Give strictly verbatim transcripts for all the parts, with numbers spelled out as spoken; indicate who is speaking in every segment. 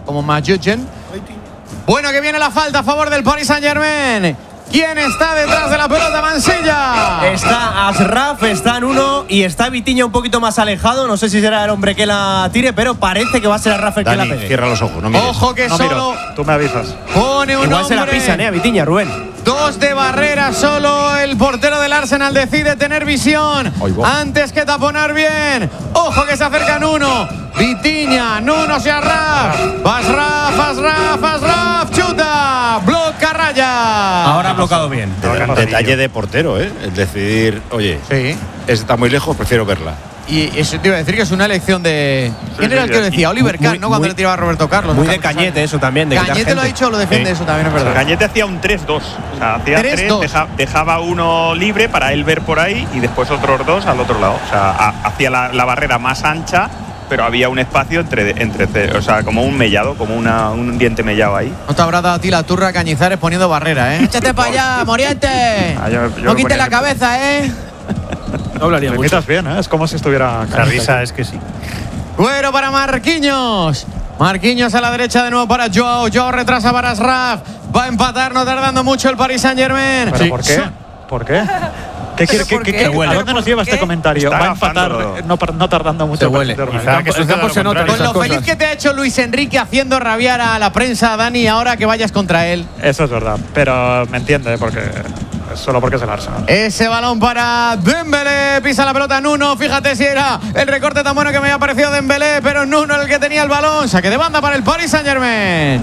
Speaker 1: como Majujen. Bueno, que viene la falta a favor del Paris Saint-Germain. ¿Quién está detrás de la pelota, Mansilla?
Speaker 2: Está Ashraf, está Nuno y está Vitinha un poquito más alejado. No sé si será el hombre que la tire, pero parece que va a ser Ashraf el
Speaker 3: Dani,
Speaker 2: que la pegue.
Speaker 3: Cierra los ojos, no mires.
Speaker 1: Ojo que
Speaker 4: no
Speaker 1: solo
Speaker 4: miro. Tú me avisas.
Speaker 1: pone un
Speaker 2: Igual
Speaker 1: hombre.
Speaker 2: se la pisan, ¿eh? A Vitinha, Rubén.
Speaker 1: Dos de barrera, solo el portero del Arsenal decide tener visión antes que taponar bien. Ojo que se acercan uno. Vitinha, Nuno hacia Ashraf. Ashraf, Ashraf, Ashraf, chuta. Bloca raya.
Speaker 2: Ahora ha bloqueado bien.
Speaker 3: De- detalle de portero, ¿eh? Es decidir, oye,
Speaker 1: Sí.
Speaker 3: está muy lejos, prefiero verla.
Speaker 1: Y eso te iba a decir que es una elección de. ¿Quién
Speaker 4: sí,
Speaker 1: era el que
Speaker 4: sí.
Speaker 1: lo decía? Oliver
Speaker 2: Muy-
Speaker 1: Kahn, ¿no? Cuando
Speaker 2: muy-
Speaker 1: le tiraba a Roberto Carlos.
Speaker 2: Muy
Speaker 1: ¿no?
Speaker 2: de Cañete eso también. De quitar
Speaker 1: Cañete lo ha
Speaker 2: gente.
Speaker 1: dicho o lo defiende,
Speaker 4: Sí.
Speaker 1: eso también es verdad.
Speaker 4: Cañete hacía un tres dos. O sea, hacía
Speaker 1: tres
Speaker 4: tres,
Speaker 1: dos.
Speaker 4: deja- dejaba uno libre para él ver por ahí y después otros dos al otro lado. O sea, a- hacía la, la barrera más ancha, pero había un espacio entre, entre o sea, como un mellado, como una, un diente mellado ahí.
Speaker 1: No te habrá dado a ti la turra Cañizares poniendo barrera, ¿eh? ¡Échate para allá, Moriente!
Speaker 4: Ah, yo- yo
Speaker 1: no
Speaker 4: lo
Speaker 1: quites
Speaker 4: ponía
Speaker 1: la
Speaker 4: en-
Speaker 1: cabeza, ¿eh?
Speaker 5: No hablaría
Speaker 4: Me
Speaker 5: mucho.
Speaker 4: imitas bien, ¿eh? Es como si estuviera.
Speaker 6: La risa es que sí.
Speaker 1: Cuero para Marquinhos. Marquinhos a la derecha de nuevo para Joao. Joao retrasa para Ashraf. Va a empatar, no tardando mucho el Paris Saint-Germain.
Speaker 4: ¿Pero por qué? ¿Por qué? ¿Qué quiere, qué,
Speaker 5: por
Speaker 4: qué,
Speaker 5: qué?
Speaker 4: qué-
Speaker 5: huele.
Speaker 4: ¿A dónde nos lleva este comentario?
Speaker 6: Está
Speaker 4: Va a empatar,
Speaker 6: agazándolo.
Speaker 4: eh, no, par- no tardando mucho.
Speaker 1: Se
Speaker 4: para
Speaker 1: huele.
Speaker 4: hacerlo.
Speaker 6: Quizá que
Speaker 5: el
Speaker 6: suceda
Speaker 5: campo
Speaker 6: lo
Speaker 5: se nota.
Speaker 6: contrario.
Speaker 1: Con lo
Speaker 5: esas
Speaker 1: feliz
Speaker 5: cosas.
Speaker 1: que te ha hecho Luis Enrique haciendo rabiar a la prensa, Dani, ahora que vayas contra él.
Speaker 4: Eso es verdad, pero me entiende, porque solo porque es el Arsenal.
Speaker 1: Ese balón para Dembélé. Pisa la pelota Nuno. Fíjate si era el recorte tan bueno que me había parecido Dembélé, pero Nuno era el que tenía el balón. Saque de banda para el Paris Saint-Germain.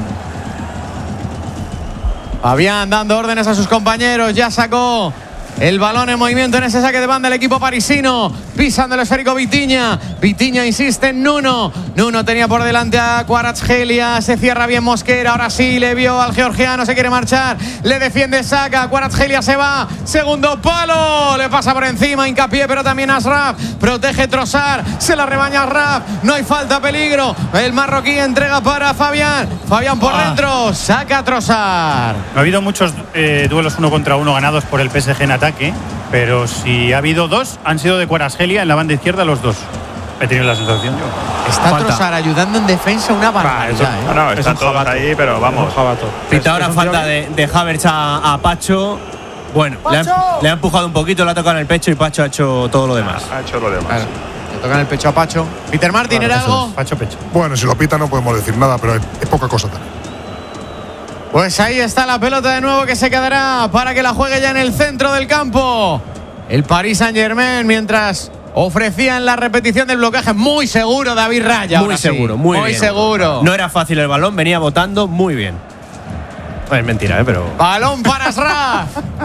Speaker 1: Fabián dando órdenes a sus compañeros. Ya sacó el balón en movimiento en ese saque de banda el equipo parisino. Pisando el esférico Vitinha. Vitinha insiste en Nuno. Nuno tenía por delante a Kvaratskhelia. Se cierra bien Mosquera. Ahora sí le vio al georgiano. Se quiere marchar. Le defiende Saka. Kvaratskhelia se va. Segundo palo. Le pasa por encima. Hincapié, pero también Ashraf. Protege Trossard. Se la rebaña Ashraf. No hay falta, peligro. El marroquí entrega para Fabián. Fabián por
Speaker 6: Ah.
Speaker 1: dentro. Saca Trossard.
Speaker 6: No ha habido muchos eh, duelos uno contra uno ganados por el P S G en ataque, pero si ha habido dos, han sido de Kvaratskhelia en la banda izquierda los dos. He tenido la sensación yo.
Speaker 1: Está
Speaker 6: Falta.
Speaker 1: Trossard ayudando en defensa una barbaridad.
Speaker 4: eso-
Speaker 1: ¿eh?
Speaker 4: no, no,
Speaker 6: Es
Speaker 4: están
Speaker 6: un
Speaker 4: todos
Speaker 6: jabato.
Speaker 4: ahí, pero vamos.
Speaker 2: Pita ahora
Speaker 6: es un
Speaker 2: falta
Speaker 6: tío
Speaker 2: de, de Havertz a, a Pacho. Bueno, le ha, le ha empujado un poquito, le ha tocado en el pecho y Pacho ha hecho todo lo demás.
Speaker 4: Ha hecho lo demás.
Speaker 1: Claro. Le tocan el pecho a Pacho. Peter Martin, ¿era
Speaker 6: Eso
Speaker 1: algo?
Speaker 6: es, Pacho pecho.
Speaker 7: Bueno, si lo pita no podemos decir nada, pero es, es poca cosa también.
Speaker 1: Pues ahí está la pelota de nuevo que se quedará para que la juegue ya en el centro del campo. El Paris Saint-Germain, mientras ofrecían la repetición del bloqueaje. Muy seguro David Raya.
Speaker 2: Muy
Speaker 1: ahora sí.
Speaker 2: seguro, muy,
Speaker 1: Muy
Speaker 2: bien.
Speaker 1: seguro.
Speaker 2: No era fácil el balón, venía botando muy bien. Es mentira, ¿eh? Pero.
Speaker 1: Balón para Ashraf.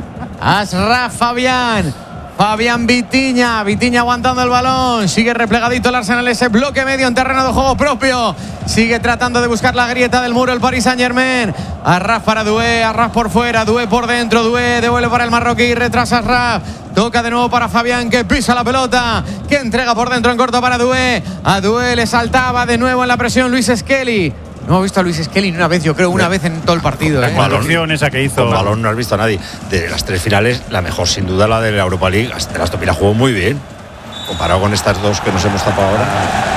Speaker 1: Ashraf Fabián. Fabián Vitinha. Vitinha aguantando el balón. Sigue replegadito el Arsenal. Ese bloque medio en terreno de juego propio. Sigue tratando de buscar la grieta del muro el Paris Saint-Germain. Ashraf para Doué. Ashraf por fuera. Doué por dentro. Doué devuelve para el marroquí. Retrasa Ashraf. Toca de nuevo para Fabián, que pisa la pelota. Que entrega por dentro en corto para Doué. A Doué le saltaba de nuevo en la presión Luis Skelly. No hemos visto a Luis Skelly ni una vez, yo creo, una vez en todo el partido.
Speaker 6: La
Speaker 1: ¿eh?
Speaker 6: conducción esa que hizo.
Speaker 3: Con balón no has visto a nadie. De las tres finales, la mejor sin duda la de la Europa League. Hasta la Astopila jugó muy bien. Comparado con estas dos que nos hemos tapado ahora.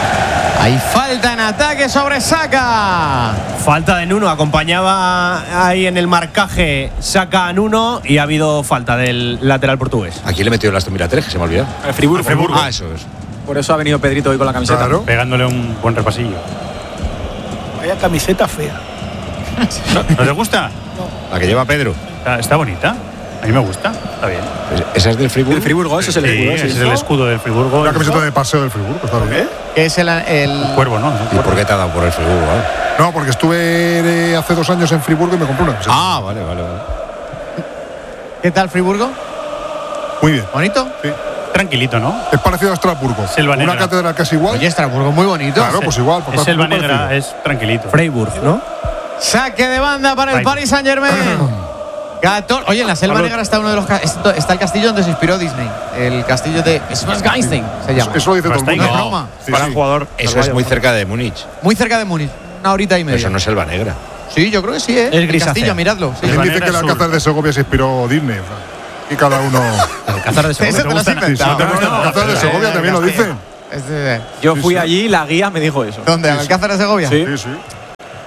Speaker 1: Hay falta en ataque sobre Saka.
Speaker 2: Falta de Nuno, acompañaba ahí en el marcaje Saka a Nuno y ha habido falta del lateral portugués.
Speaker 3: Aquí le metió el Astopila tres, que se me ha olvidado.
Speaker 5: El Friburgo.
Speaker 6: Friburgo.
Speaker 3: Ah, eso es.
Speaker 5: Por eso ha venido Pedrito hoy con la camiseta.
Speaker 7: Claro.
Speaker 6: Pegándole un buen repasillo.
Speaker 5: Vaya camiseta fea.
Speaker 6: ¿No te gusta?
Speaker 3: La que lleva Pedro.
Speaker 6: Está, está bonita. A mí me gusta. Está bien.
Speaker 3: Esa es del Friburgo.
Speaker 5: El Friburgo, eso es el
Speaker 6: Sí,
Speaker 5: escudo.
Speaker 6: ese
Speaker 5: sí.
Speaker 6: es el escudo del Friburgo.
Speaker 7: Una camiseta de paseo del Friburgo, está bien.
Speaker 1: Que es el. el-
Speaker 6: Cuervo, ¿no?
Speaker 3: ¿Y por qué te ha dado por el Friburgo? Vale.
Speaker 7: No, porque estuve eh, hace dos años en Friburgo y me compré una camiseta.
Speaker 3: Ah, vale, vale, vale.
Speaker 1: ¿Qué tal Friburgo?
Speaker 7: Muy bien.
Speaker 1: ¿Bonito?
Speaker 7: Sí.
Speaker 6: Tranquilito, ¿no?
Speaker 7: Es parecido a Estrasburgo.
Speaker 6: Selva
Speaker 7: Una
Speaker 6: Negra.
Speaker 7: catedral casi igual.
Speaker 1: Oye, Estrasburgo muy bonito.
Speaker 7: claro, pues igual. por
Speaker 6: Es
Speaker 7: tanto,
Speaker 6: selva
Speaker 7: muy
Speaker 6: negra,
Speaker 7: parecido.
Speaker 6: es tranquilito.
Speaker 2: Freiburg, ¿no?
Speaker 1: Saque de banda para el
Speaker 6: Ahí.
Speaker 1: Paris Saint-Germain. catorce Oye, en la Selva
Speaker 4: Pablo.
Speaker 1: Negra está uno de los ca- esto- está el castillo donde se inspiró Disney. El castillo de Schwarzgeinstein se llama.
Speaker 7: Eso lo dice todo el mundo.
Speaker 1: No es
Speaker 6: No.
Speaker 1: broma.
Speaker 7: Sí,
Speaker 4: Para
Speaker 7: sí.
Speaker 4: un jugador.
Speaker 3: Eso es muy cerca de Múnich.
Speaker 1: Muy cerca de Múnich. Una horita y media.
Speaker 3: Eso no es Selva Negra.
Speaker 1: Sí, yo creo que sí, ¿eh?
Speaker 2: Es
Speaker 1: El
Speaker 2: grisáceo.
Speaker 1: castillo, miradlo. Sí.
Speaker 7: ¿Quién
Speaker 6: Selva
Speaker 7: dice
Speaker 6: Negra
Speaker 7: que el
Speaker 6: es sur.
Speaker 7: Alcázar de Segovia se inspiró Disney? Y cada uno.
Speaker 2: Alcázar de
Speaker 1: Eso
Speaker 2: Segovia.
Speaker 1: te lo has
Speaker 6: gustan?
Speaker 1: inventado.
Speaker 6: Sí, sí,
Speaker 7: No, no, el Alcázar de Segovia también lo dicen.
Speaker 1: Este-
Speaker 5: Yo
Speaker 7: Sí,
Speaker 5: fui
Speaker 7: sí.
Speaker 5: allí y la guía me dijo eso.
Speaker 1: ¿Dónde? ¿Al Alcázar de Segovia?
Speaker 5: Sí.
Speaker 7: Sí, sí.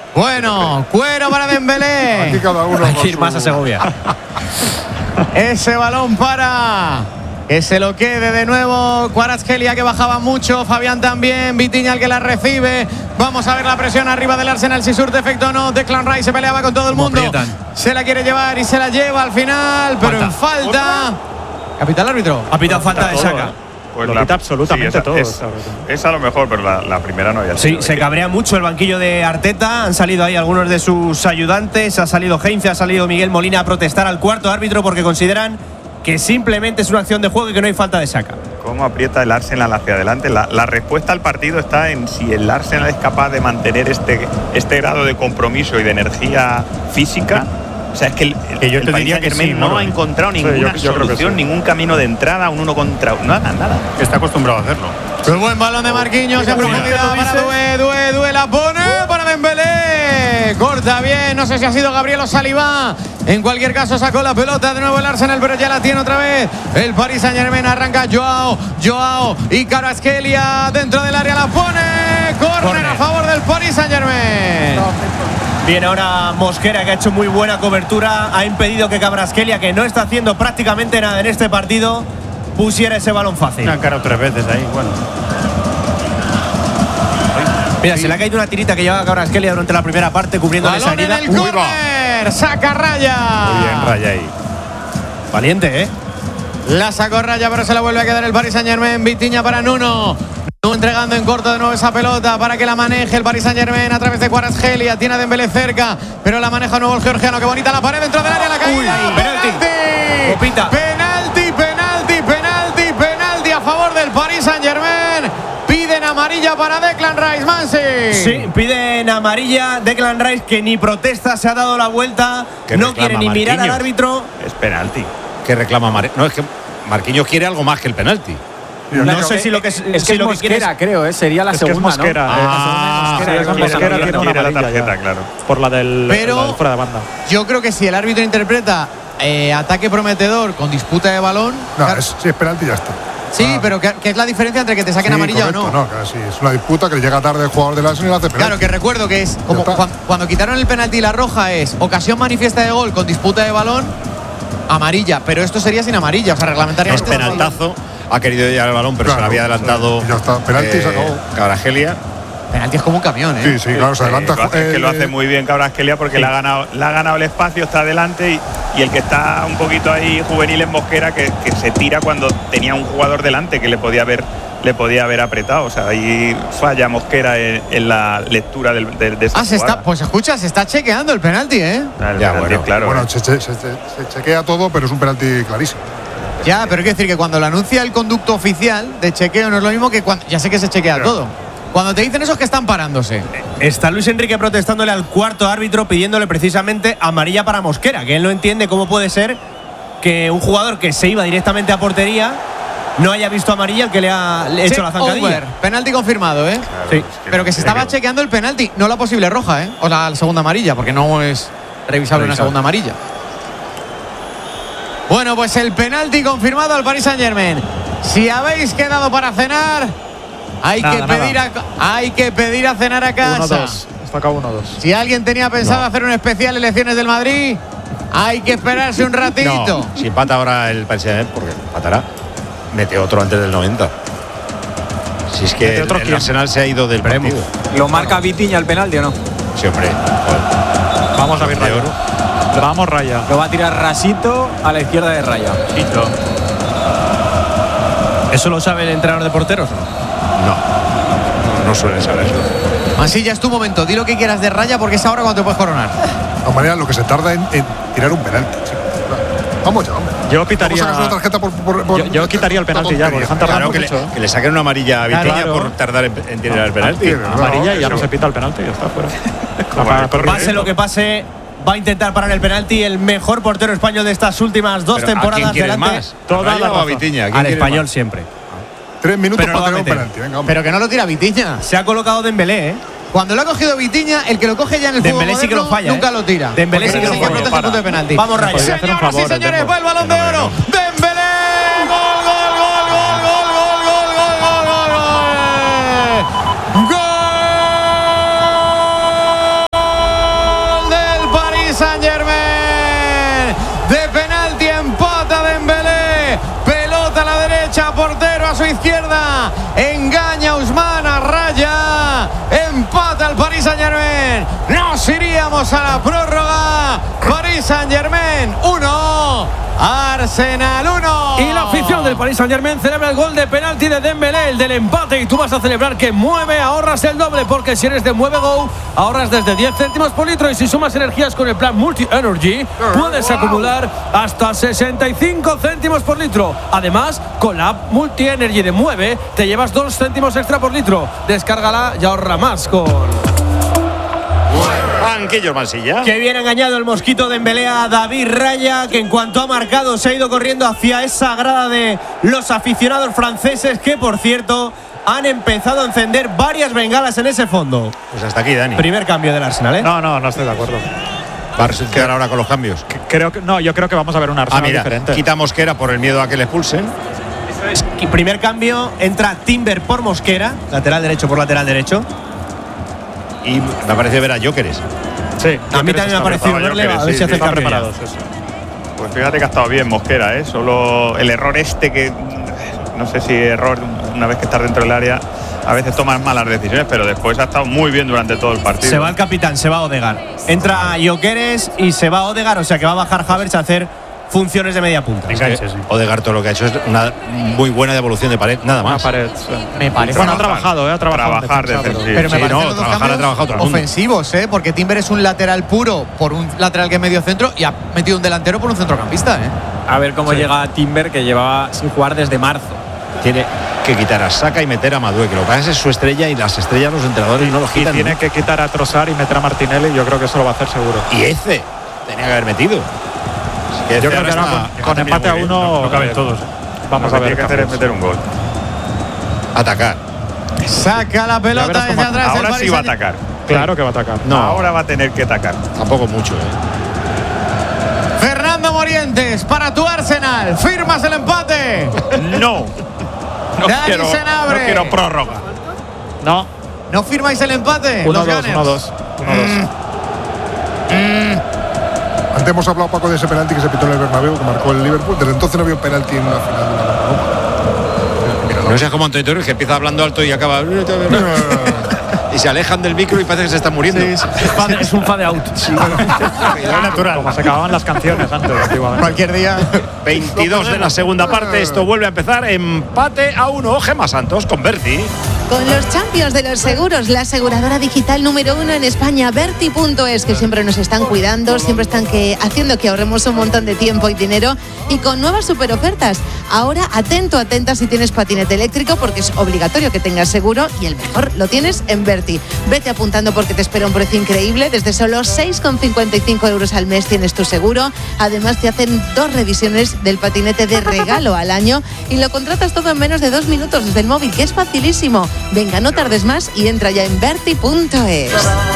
Speaker 1: Bueno, cuero para Dembélé.
Speaker 7: Aquí cada uno.
Speaker 2: Hay
Speaker 7: con
Speaker 2: que ir
Speaker 7: su-
Speaker 2: más a Segovia.
Speaker 1: Ese balón para que se lo quede de nuevo Kvaratskhelia, que bajaba mucho. Fabián también. Vitinha el que la recibe. Vamos a ver la presión arriba del Arsenal, si surte efecto o no. Declan Rice se peleaba con todo el mundo.
Speaker 2: aprietan.
Speaker 1: Se la quiere llevar y se la lleva al final, pero
Speaker 2: Falta.
Speaker 1: en falta. Capitán árbitro.
Speaker 2: Ha pitado falta de
Speaker 5: todo,
Speaker 2: Saka.
Speaker 5: ¿eh?
Speaker 4: Pues
Speaker 5: Lo
Speaker 4: la-
Speaker 5: quita absolutamente
Speaker 4: esa-
Speaker 5: todo.
Speaker 4: Es,
Speaker 5: esta vez.
Speaker 4: es a lo mejor, pero la, la primera no había
Speaker 2: Sí,
Speaker 4: sido.
Speaker 2: se cabrea mucho el banquillo de Arteta. Han salido ahí algunos de sus ayudantes. Ha salido Heinze, ha salido Miguel Molina a protestar al cuarto árbitro porque consideran que simplemente es una acción de juego y que no hay falta de Saka.
Speaker 4: ¿Cómo aprieta el Arsenal hacia adelante? La, la respuesta al partido está en si el Arsenal es capaz de mantener este, este grado de compromiso y de energía física. O sea, es que el,
Speaker 6: Que yo
Speaker 4: el
Speaker 6: te
Speaker 4: Paris
Speaker 6: diría que
Speaker 4: Saint-Germain
Speaker 6: sí,
Speaker 4: no
Speaker 6: Moro.
Speaker 4: ha encontrado
Speaker 5: Sí,
Speaker 4: ninguna
Speaker 5: yo- yo creo que
Speaker 4: solución,
Speaker 5: sí.
Speaker 4: ningún camino de entrada, un uno contra uno. Nada, nada.
Speaker 6: Está acostumbrado a hacerlo.
Speaker 1: El buen balón de Marquinhos en profundidad para Due, Due, Due la pone para Dembélé. Corta bien, no sé si ha sido Gabriel o Saliba. En cualquier caso sacó la pelota de nuevo el Arsenal, pero ya la tiene otra vez. El Paris Saint-Germain arranca Joao, Joao y Kvaratskhelia dentro del área la pone. Córner
Speaker 2: Córner.
Speaker 1: a favor del Paris Saint-Germain.
Speaker 2: Viene ahora Mosquera, que ha hecho muy buena cobertura. Ha impedido que Kvaratskhelia, que no está haciendo prácticamente nada en este partido, pusiera ese balón fácil.
Speaker 6: Una cara tres veces ahí. Bueno,
Speaker 2: Mira, se le ha caído una tirita que llevaba Kvaratskhelia durante la primera parte, cubriéndole esa
Speaker 1: Balón en
Speaker 2: herida.
Speaker 1: el córner, saca Raya.
Speaker 5: Muy bien, Raya ahí.
Speaker 2: Valiente, ¿eh?
Speaker 1: La sacó Raya, pero se la vuelve a quedar el Paris Saint-Germain. Vitinha para Nuno. Nuno entregando en corto de nuevo esa pelota para que la maneje el Paris Saint-Germain a través de Kvaratskhelia. Tiene a Dembélé cerca, pero la maneja de nuevo el georgiano. Qué bonita la pared dentro del área, la caída.
Speaker 2: Uy, penalti. Copita.
Speaker 1: Penalti, penalti, penalti, penalti a favor del Paris Saint-Germain. Piden amarilla para Declan Rice, Mansi.
Speaker 2: Sí, piden amarilla. Declan Rice, que ni protesta, se ha dado la vuelta.
Speaker 3: Que
Speaker 2: No
Speaker 3: reclama
Speaker 2: quiere ni mirar al
Speaker 3: Marquinhos.
Speaker 2: árbitro.
Speaker 4: Es penalti.
Speaker 3: Que reclama Mar No, es que Marquinhos quiere algo más que el penalti.
Speaker 2: No sé si lo que es,
Speaker 5: Es
Speaker 2: si
Speaker 5: que
Speaker 2: lo
Speaker 5: es
Speaker 2: que quiere es-
Speaker 5: Mosquera, creo, ¿eh? Sería la
Speaker 8: Es que es
Speaker 5: segunda,
Speaker 8: Mosquera,
Speaker 5: ¿no?
Speaker 8: eh.
Speaker 3: Ah,
Speaker 5: Mosquera,
Speaker 8: sí,
Speaker 5: es
Speaker 8: es
Speaker 5: Mosquera,
Speaker 8: Mosquera,
Speaker 5: tiene
Speaker 8: tiene
Speaker 5: una
Speaker 4: quiere la
Speaker 5: amarilla
Speaker 4: tarjeta,
Speaker 5: ya.
Speaker 4: claro.
Speaker 8: Por la del,
Speaker 1: Pero-
Speaker 8: la del fuera de banda.
Speaker 1: Yo creo que si el árbitro interpreta eh, ataque prometedor con disputa de balón.
Speaker 7: No,
Speaker 1: claro,
Speaker 7: es, si es penalti ya está.
Speaker 1: sí,
Speaker 7: Ah,
Speaker 1: pero ¿qué, qué es la diferencia entre que te saquen
Speaker 7: sí,
Speaker 1: amarilla
Speaker 7: correcto,
Speaker 1: o no?
Speaker 7: No, claro, sí, es una disputa que le llega tarde el jugador del Arsenal y hace penalti.
Speaker 1: Claro, que recuerdo que es como
Speaker 7: está.
Speaker 1: cuan- cuando, quitaron el penalti y la roja es ocasión manifiesta de gol con disputa de balón, amarilla, pero esto sería sin amarilla, o sea,
Speaker 3: Es
Speaker 1: reglamentariamente.
Speaker 3: penaltazo. Ha querido llegar el balón, pero se
Speaker 7: Claro,
Speaker 3: le había adelantado.
Speaker 7: sí, ya está. Penalti y se acabó.
Speaker 3: Kvaratskhelia.
Speaker 1: Penalti es como un camión, ¿eh?
Speaker 7: Sí, sí, claro, se
Speaker 4: Eh,
Speaker 7: adelanta.
Speaker 4: lo hace- es que lo
Speaker 7: eh,
Speaker 4: hace muy bien Kvaratskhelia porque le, ha ganado, le ha ganado el espacio, está adelante y, y el que está un poquito ahí juvenil en Mosquera que, que se tira cuando tenía un jugador delante que le podía haber le podía haber apretado. O sea, ahí falla Mosquera en, en la lectura del, de, de esa
Speaker 1: Ah, se está,
Speaker 4: jugada.
Speaker 1: pues escucha, se está chequeando el penalti, ¿eh?
Speaker 4: El
Speaker 3: Ya,
Speaker 4: penalti,
Speaker 3: bueno.
Speaker 4: claro.
Speaker 7: Bueno, se, se- se- se chequea todo, pero es un penalti clarísimo.
Speaker 1: Ya, pero quiero decir que cuando lo anuncia el conducto oficial de chequeo no es lo mismo que cuando. Ya sé que se chequea todo. Cuando te dicen eso es que están parándose.
Speaker 2: Está Luis Enrique protestándole al cuarto árbitro, pidiéndole precisamente amarilla para Mosquera, que él no entiende cómo puede ser que un jugador que se iba directamente a portería no haya visto amarilla el que le ha le ha hecho
Speaker 1: Check
Speaker 2: la zancadilla.
Speaker 1: over, penalti confirmado, ¿eh?
Speaker 4: Claro,
Speaker 2: Sí.
Speaker 4: es
Speaker 1: Pero que se estaba chequeando el penalti, no la posible roja, ¿eh? O la segunda amarilla, porque no es revisable una
Speaker 2: Revisable.
Speaker 1: segunda amarilla. Bueno, pues el penalti confirmado al Paris Saint-Germain. Si habéis quedado para cenar, hay,
Speaker 8: Nada,
Speaker 1: que,
Speaker 8: nada.
Speaker 1: pedir a, hay que pedir a cenar a casa.
Speaker 8: uno dos. Está acá uno dos.
Speaker 1: Si alguien tenía pensado
Speaker 3: No.
Speaker 1: hacer un especial elecciones del Madrid, hay que esperarse un ratito.
Speaker 3: No, si empata ahora el Paris Saint-Germain, porque empatará, mete otro antes del noventa. Si es que
Speaker 8: ¿Mete
Speaker 3: el,
Speaker 8: otro
Speaker 3: el
Speaker 8: quién?
Speaker 3: Arsenal se ha ido del partido.
Speaker 5: ¿Lo marca Vitinha el penalti o no?
Speaker 3: Sí, hombre. Joder.
Speaker 8: Vamos a ver
Speaker 3: De
Speaker 8: Raya.
Speaker 3: oro.
Speaker 8: Vamos Raya.
Speaker 5: Lo va a tirar Rasito a la izquierda de Raya.
Speaker 2: ¿Eso lo sabe el entrenador de porteros?
Speaker 3: No, no suelen saber eso.
Speaker 1: Así ya es tu momento. Di lo que quieras de Raya porque es ahora cuando te puedes coronar.
Speaker 7: De todas maneras, lo que se tarda en, en tirar un penalti. Sí. Vamos ya, hombre.
Speaker 8: Yo quitaría-
Speaker 7: Vamos a sacar una tarjeta por, por- por-
Speaker 8: Yo- yo quitaría el penalti ya, porque
Speaker 7: tontería.
Speaker 8: han tardado
Speaker 3: Claro, que le,
Speaker 8: mucho.
Speaker 3: que le saquen una amarilla a Vitinha
Speaker 8: Claro.
Speaker 3: por tardar en, en tirar el penalti.
Speaker 7: Sí, verdad.
Speaker 8: Amarilla y ya no
Speaker 7: eso.
Speaker 8: se pita el penalti, ya está fuera.
Speaker 4: Como el correcto.
Speaker 2: Pase lo que pase, va a intentar parar el penalti el mejor portero español de estas últimas dos
Speaker 3: Pero, ¿a
Speaker 2: temporadas
Speaker 3: quién quieres
Speaker 2: delante.
Speaker 3: más?
Speaker 8: Toda
Speaker 3: ¿A Raya
Speaker 8: la
Speaker 3: o a
Speaker 8: razón.
Speaker 3: Vitinha? ¿Quién
Speaker 2: Al
Speaker 3: quieres
Speaker 2: español
Speaker 3: más?
Speaker 2: siempre.
Speaker 7: Tres minutos
Speaker 2: Pero no
Speaker 7: para
Speaker 2: va a
Speaker 7: tirar un
Speaker 2: meter.
Speaker 7: penalti. Venga, hombre.
Speaker 1: Pero que no lo tira Vitinha.
Speaker 2: Se ha colocado Dembélé, ¿eh?
Speaker 1: Cuando lo ha cogido Vitinha, el que lo coge ya en el fútbol
Speaker 2: Dembélé sí que lo
Speaker 1: moderno,
Speaker 2: falla,
Speaker 1: nunca
Speaker 2: ¿eh?
Speaker 1: lo tira.
Speaker 2: Dembélé
Speaker 1: Porque
Speaker 2: sí que lo
Speaker 1: que
Speaker 2: falla.
Speaker 1: protesta el punto de penalti.
Speaker 2: Vamos, Raya.
Speaker 8: Podría hacer un
Speaker 1: Señoras y
Speaker 8: favor, el
Speaker 1: señores,
Speaker 8: Dembo.
Speaker 1: va el balón de oro. Dembélé. Gol, gol, gol, gol, gol, gol, gol, gol, gol, gol, gol. a su izquierda. Engaña a Ousmane a raya. Empata al Paris Saint-Germain. Nos iríamos a la prórroga. Paris Saint-Germain uno. Arsenal uno.
Speaker 9: Y la afición del Paris Saint-Germain celebra el gol de penalti de Dembélé, el del empate. Y tú vas a celebrar que Mueve, ahorras el doble. Porque si eres de Mueve Go, ahorras desde diez céntimos por litro. Y si sumas energías con el plan Multi Energy, puedes acumular hasta sesenta y cinco céntimos por litro. Además, con la app Multi Energy de Mueve, te llevas dos céntimos extra por litro. Descárgala y ahorra más con
Speaker 3: Banquillo Mansilla.
Speaker 2: Que bien engañado el mosquito de Dembélé a David Raya, que en cuanto ha marcado se ha ido corriendo hacia esa grada de los aficionados franceses, que por cierto han empezado a encender varias bengalas en ese fondo.
Speaker 3: Pues hasta aquí, Dani.
Speaker 2: Primer cambio del Arsenal, ¿eh?
Speaker 8: No, no, no estoy de acuerdo.
Speaker 3: Va a quedar ahora con los cambios.
Speaker 8: Creo que, no, yo creo que vamos a ver un Arsenal
Speaker 3: Ah, mira,
Speaker 8: diferente.
Speaker 3: quita Mosquera por el miedo a que le expulsen.
Speaker 2: Y primer cambio, entra Timber por Mosquera, lateral derecho por lateral derecho.
Speaker 3: Y me ha parecido ver a Jóqueres.
Speaker 8: Sí,
Speaker 2: A mí también me ha parecido
Speaker 4: estaba
Speaker 2: verle,
Speaker 4: Gyökeres,
Speaker 2: a ver
Speaker 4: sí,
Speaker 2: si hace
Speaker 4: sí,
Speaker 2: el
Speaker 8: están
Speaker 2: cambio ya.
Speaker 8: preparados. Eso.
Speaker 4: Pues fíjate que ha estado bien Mosquera, ¿eh? Solo el error este que, no sé si error, una vez que estás dentro del área, a veces tomas malas decisiones, pero después ha estado muy bien durante todo el partido.
Speaker 2: Se va el capitán, se va Odegaard. Entra Gyökeres y se va Odegaard, o sea que va a bajar Havertz a hacer funciones de media punta.
Speaker 6: Enganche, sí.
Speaker 3: Odegaard todo lo que ha hecho es una muy buena devolución de pared, nada
Speaker 8: Una
Speaker 3: más.
Speaker 8: pared. Sí.
Speaker 1: Me parece.
Speaker 8: Bueno, ha
Speaker 4: Trabajar,
Speaker 8: trabajado, ¿eh? Ha trabajado. en
Speaker 4: trabajar
Speaker 8: defensa,
Speaker 4: defensivo.
Speaker 1: Pero me
Speaker 3: Sí,
Speaker 1: parece
Speaker 3: no,
Speaker 1: los dos
Speaker 3: trabajar ha
Speaker 1: cambios
Speaker 3: trabajado todo el mundo.
Speaker 1: ofensivos, ¿eh? Porque Timber es un lateral puro por un lateral que es medio centro y ha metido un delantero por un centrocampista, ¿eh?
Speaker 5: A ver cómo llega Timber, que llevaba sin jugar desde marzo.
Speaker 3: Tiene que quitar a Saka y meter a Madueke. Lo que pasa es su estrella y las estrellas los entrenadores no los
Speaker 8: Y
Speaker 3: quitan.
Speaker 8: tiene
Speaker 3: ¿no?
Speaker 8: que quitar a Trossard y meter a Martinelli. Yo creo que eso lo va a hacer seguro.
Speaker 3: Y ese tenía que haber metido. Es que
Speaker 8: Yo
Speaker 3: Eze
Speaker 8: creo que
Speaker 3: ahora
Speaker 8: ahora
Speaker 3: está-
Speaker 8: con, con empate a
Speaker 6: muy bien,
Speaker 8: uno.
Speaker 6: no- no caben
Speaker 8: eh,
Speaker 6: todos.
Speaker 8: Vamos
Speaker 4: Lo
Speaker 8: a
Speaker 4: que
Speaker 8: ver.
Speaker 4: tiene que hacer es
Speaker 8: cambios.
Speaker 4: meter un gol.
Speaker 3: atacar.
Speaker 1: Saca la
Speaker 8: Ya
Speaker 1: pelota
Speaker 8: verás
Speaker 1: desde
Speaker 8: cómo-
Speaker 1: atrás. el
Speaker 4: Ahora
Speaker 1: Paris
Speaker 4: sí va a
Speaker 1: Saint-
Speaker 4: atacar.
Speaker 8: Claro que va a atacar.
Speaker 3: No.
Speaker 4: Ahora va a tener que atacar.
Speaker 3: Tampoco mucho, ¿eh?
Speaker 1: Fernando Morientes para tu Arsenal. ¿Firmas el empate?
Speaker 4: No. No
Speaker 1: Dani
Speaker 4: quiero, no
Speaker 1: Senabre.
Speaker 4: quiero prórroga.
Speaker 8: No.
Speaker 1: ¿No firmáis el empate?
Speaker 8: uno
Speaker 1: Los
Speaker 8: dos,
Speaker 1: Gunners.
Speaker 8: uno dos. uno dos.
Speaker 7: Antes hemos hablado, Paco, de ese penalti que se pitó en el Bernabéu, que marcó el Liverpool. Desde entonces no había un penalti en una final de la Copa. Mira,
Speaker 3: No seas como Antonio Torres, que empieza hablando alto y acaba. Y se alejan del micro y parece que se están muriendo.
Speaker 9: Es un fade out.
Speaker 8: natural. Como se acababan las canciones antes, antiguamente.
Speaker 1: Cualquier día.
Speaker 3: veintidós de la segunda parte. Esto vuelve a empezar. Empate a uno. Gemma Santos con Berti.
Speaker 10: Con los Champions de los seguros, la aseguradora digital número uno en España, Berti punto es, que siempre nos están cuidando, siempre están que, haciendo que ahorremos un montón de tiempo y dinero, y con nuevas super ofertas. Ahora, atento, atenta si tienes patinete eléctrico, porque es obligatorio que tengas seguro, y el mejor lo tienes en Berti. Vete apuntando porque te espera un precio increíble. Desde solo seis con cincuenta y cinco euros al mes tienes tu seguro. Además, te hacen dos revisiones del patinete de regalo al año y lo contratas todo en menos de dos minutos desde el móvil, que es facilísimo. Venga, no tardes más y entra ya en Berti punto es.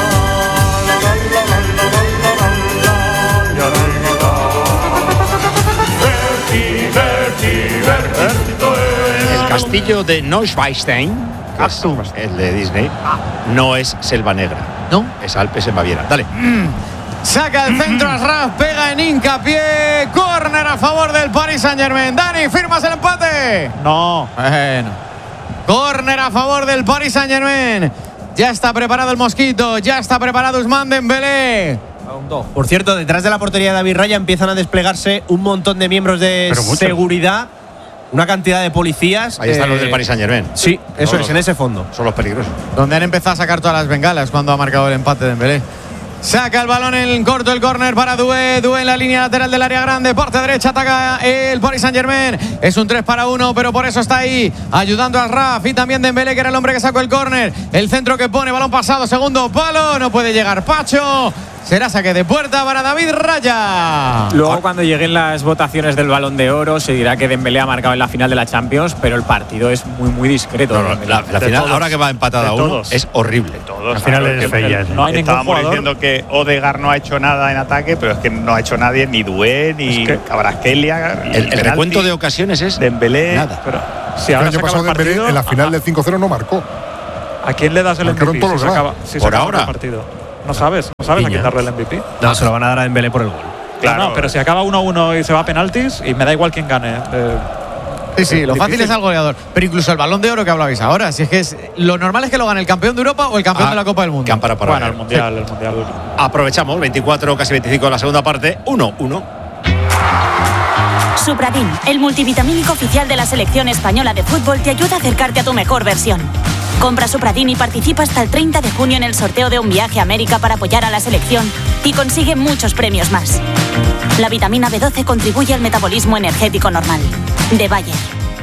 Speaker 3: El castillo de Neuschwanstein, que es el de Disney, no es Selva Negra.
Speaker 1: ¿No?
Speaker 3: Es Alpes en Baviera. Dale.
Speaker 1: Saca el centro Asraf, pega en hincapié. Córner a favor del Paris Saint-Germain. Dani, ¿firmas el empate?
Speaker 8: No.
Speaker 1: Bueno. Córner a favor del Paris Saint-Germain. Ya está preparado el Mosquito, ya está preparado Ousmane Dembélé.
Speaker 2: Por cierto, detrás de la portería de David Raya empiezan a desplegarse un montón de miembros de
Speaker 6: Pero muchos.
Speaker 2: seguridad, una cantidad de policías.
Speaker 3: Ahí están
Speaker 2: eh,
Speaker 3: los del Paris Saint-Germain.
Speaker 2: Sí, eso
Speaker 3: Todos
Speaker 2: es, en ese fondo.
Speaker 3: Son los peligrosos.
Speaker 1: Donde han empezado a sacar todas las bengalas cuando ha marcado el empate Dembélé. Saca el balón en corto, el córner para Doué. Doué en la línea lateral del área grande. Parte derecha ataca el Paris Saint-Germain. Es un tres para uno, pero por eso está ahí ayudando a Asraf y también Dembélé, que era el hombre que sacó el córner. El centro que pone, balón pasado, segundo palo. No puede llegar Pacho. Será saque de puerta para David Raya.
Speaker 5: Luego, cuando lleguen las votaciones del Balón de Oro, se dirá que Dembélé ha marcado en la final de la Champions, pero el partido es muy, muy discreto.
Speaker 3: No, no, la, la
Speaker 8: De
Speaker 3: final,
Speaker 8: todos.
Speaker 3: ahora que va empatada
Speaker 8: De
Speaker 3: a uno,
Speaker 8: todos.
Speaker 3: es horrible.
Speaker 4: Todos.
Speaker 6: Al final
Speaker 4: claro,
Speaker 6: es
Speaker 4: que-
Speaker 6: fea, sí.
Speaker 8: No hay ningún
Speaker 4: Estábamos
Speaker 8: jugador.
Speaker 4: diciendo que Odegaard no ha hecho nada en ataque, pero es que no ha hecho nadie, ni Doué, ni
Speaker 8: Es que-
Speaker 4: Kvaratskhelia.
Speaker 3: El, el
Speaker 4: penalti,
Speaker 3: recuento de ocasiones es
Speaker 4: Dembélé.
Speaker 3: nada.
Speaker 8: Pero si
Speaker 7: El
Speaker 8: ahora
Speaker 7: año
Speaker 8: se acaba
Speaker 7: pasado
Speaker 8: el
Speaker 7: Dembélé
Speaker 8: partido,
Speaker 7: en la final
Speaker 8: ¿a,
Speaker 7: del cinco cero no marcó.
Speaker 8: ¿a quién le das el M V
Speaker 7: Marcaron
Speaker 8: P?
Speaker 7: todos
Speaker 8: Si
Speaker 7: los
Speaker 8: se
Speaker 7: demás.
Speaker 8: acaba, si se
Speaker 3: Por
Speaker 8: acaba
Speaker 3: ahora.
Speaker 8: el partido. No sabes, no sabes a quién
Speaker 3: Piña.
Speaker 8: darle el M V P.
Speaker 2: No, se lo van a dar a Dembélé por el gol.
Speaker 8: Claro, no, pero si acaba uno uno y se va a penaltis, y me da igual quién gane. Eh,
Speaker 1: Sí, sí, lo fácil es al goleador. Pero incluso el Balón de Oro que hablabais ahora, si es que es, lo normal es que lo gane el campeón de Europa o el campeón
Speaker 3: Ah,
Speaker 1: de la Copa del Mundo.
Speaker 3: Cámpara para
Speaker 8: Bueno,
Speaker 3: él.
Speaker 8: el mundial, el mundial.
Speaker 3: Aprovechamos, veinticuatro, casi veinticinco de la segunda parte. uno uno.
Speaker 11: Supradin, el multivitamínico oficial de la selección española de fútbol, te ayuda a acercarte a tu mejor versión. Compra Supradin y participa hasta el treinta de junio en el sorteo de un viaje a América para apoyar a la selección y consigue muchos premios más. La vitamina B doce contribuye al metabolismo energético normal. De Bayer.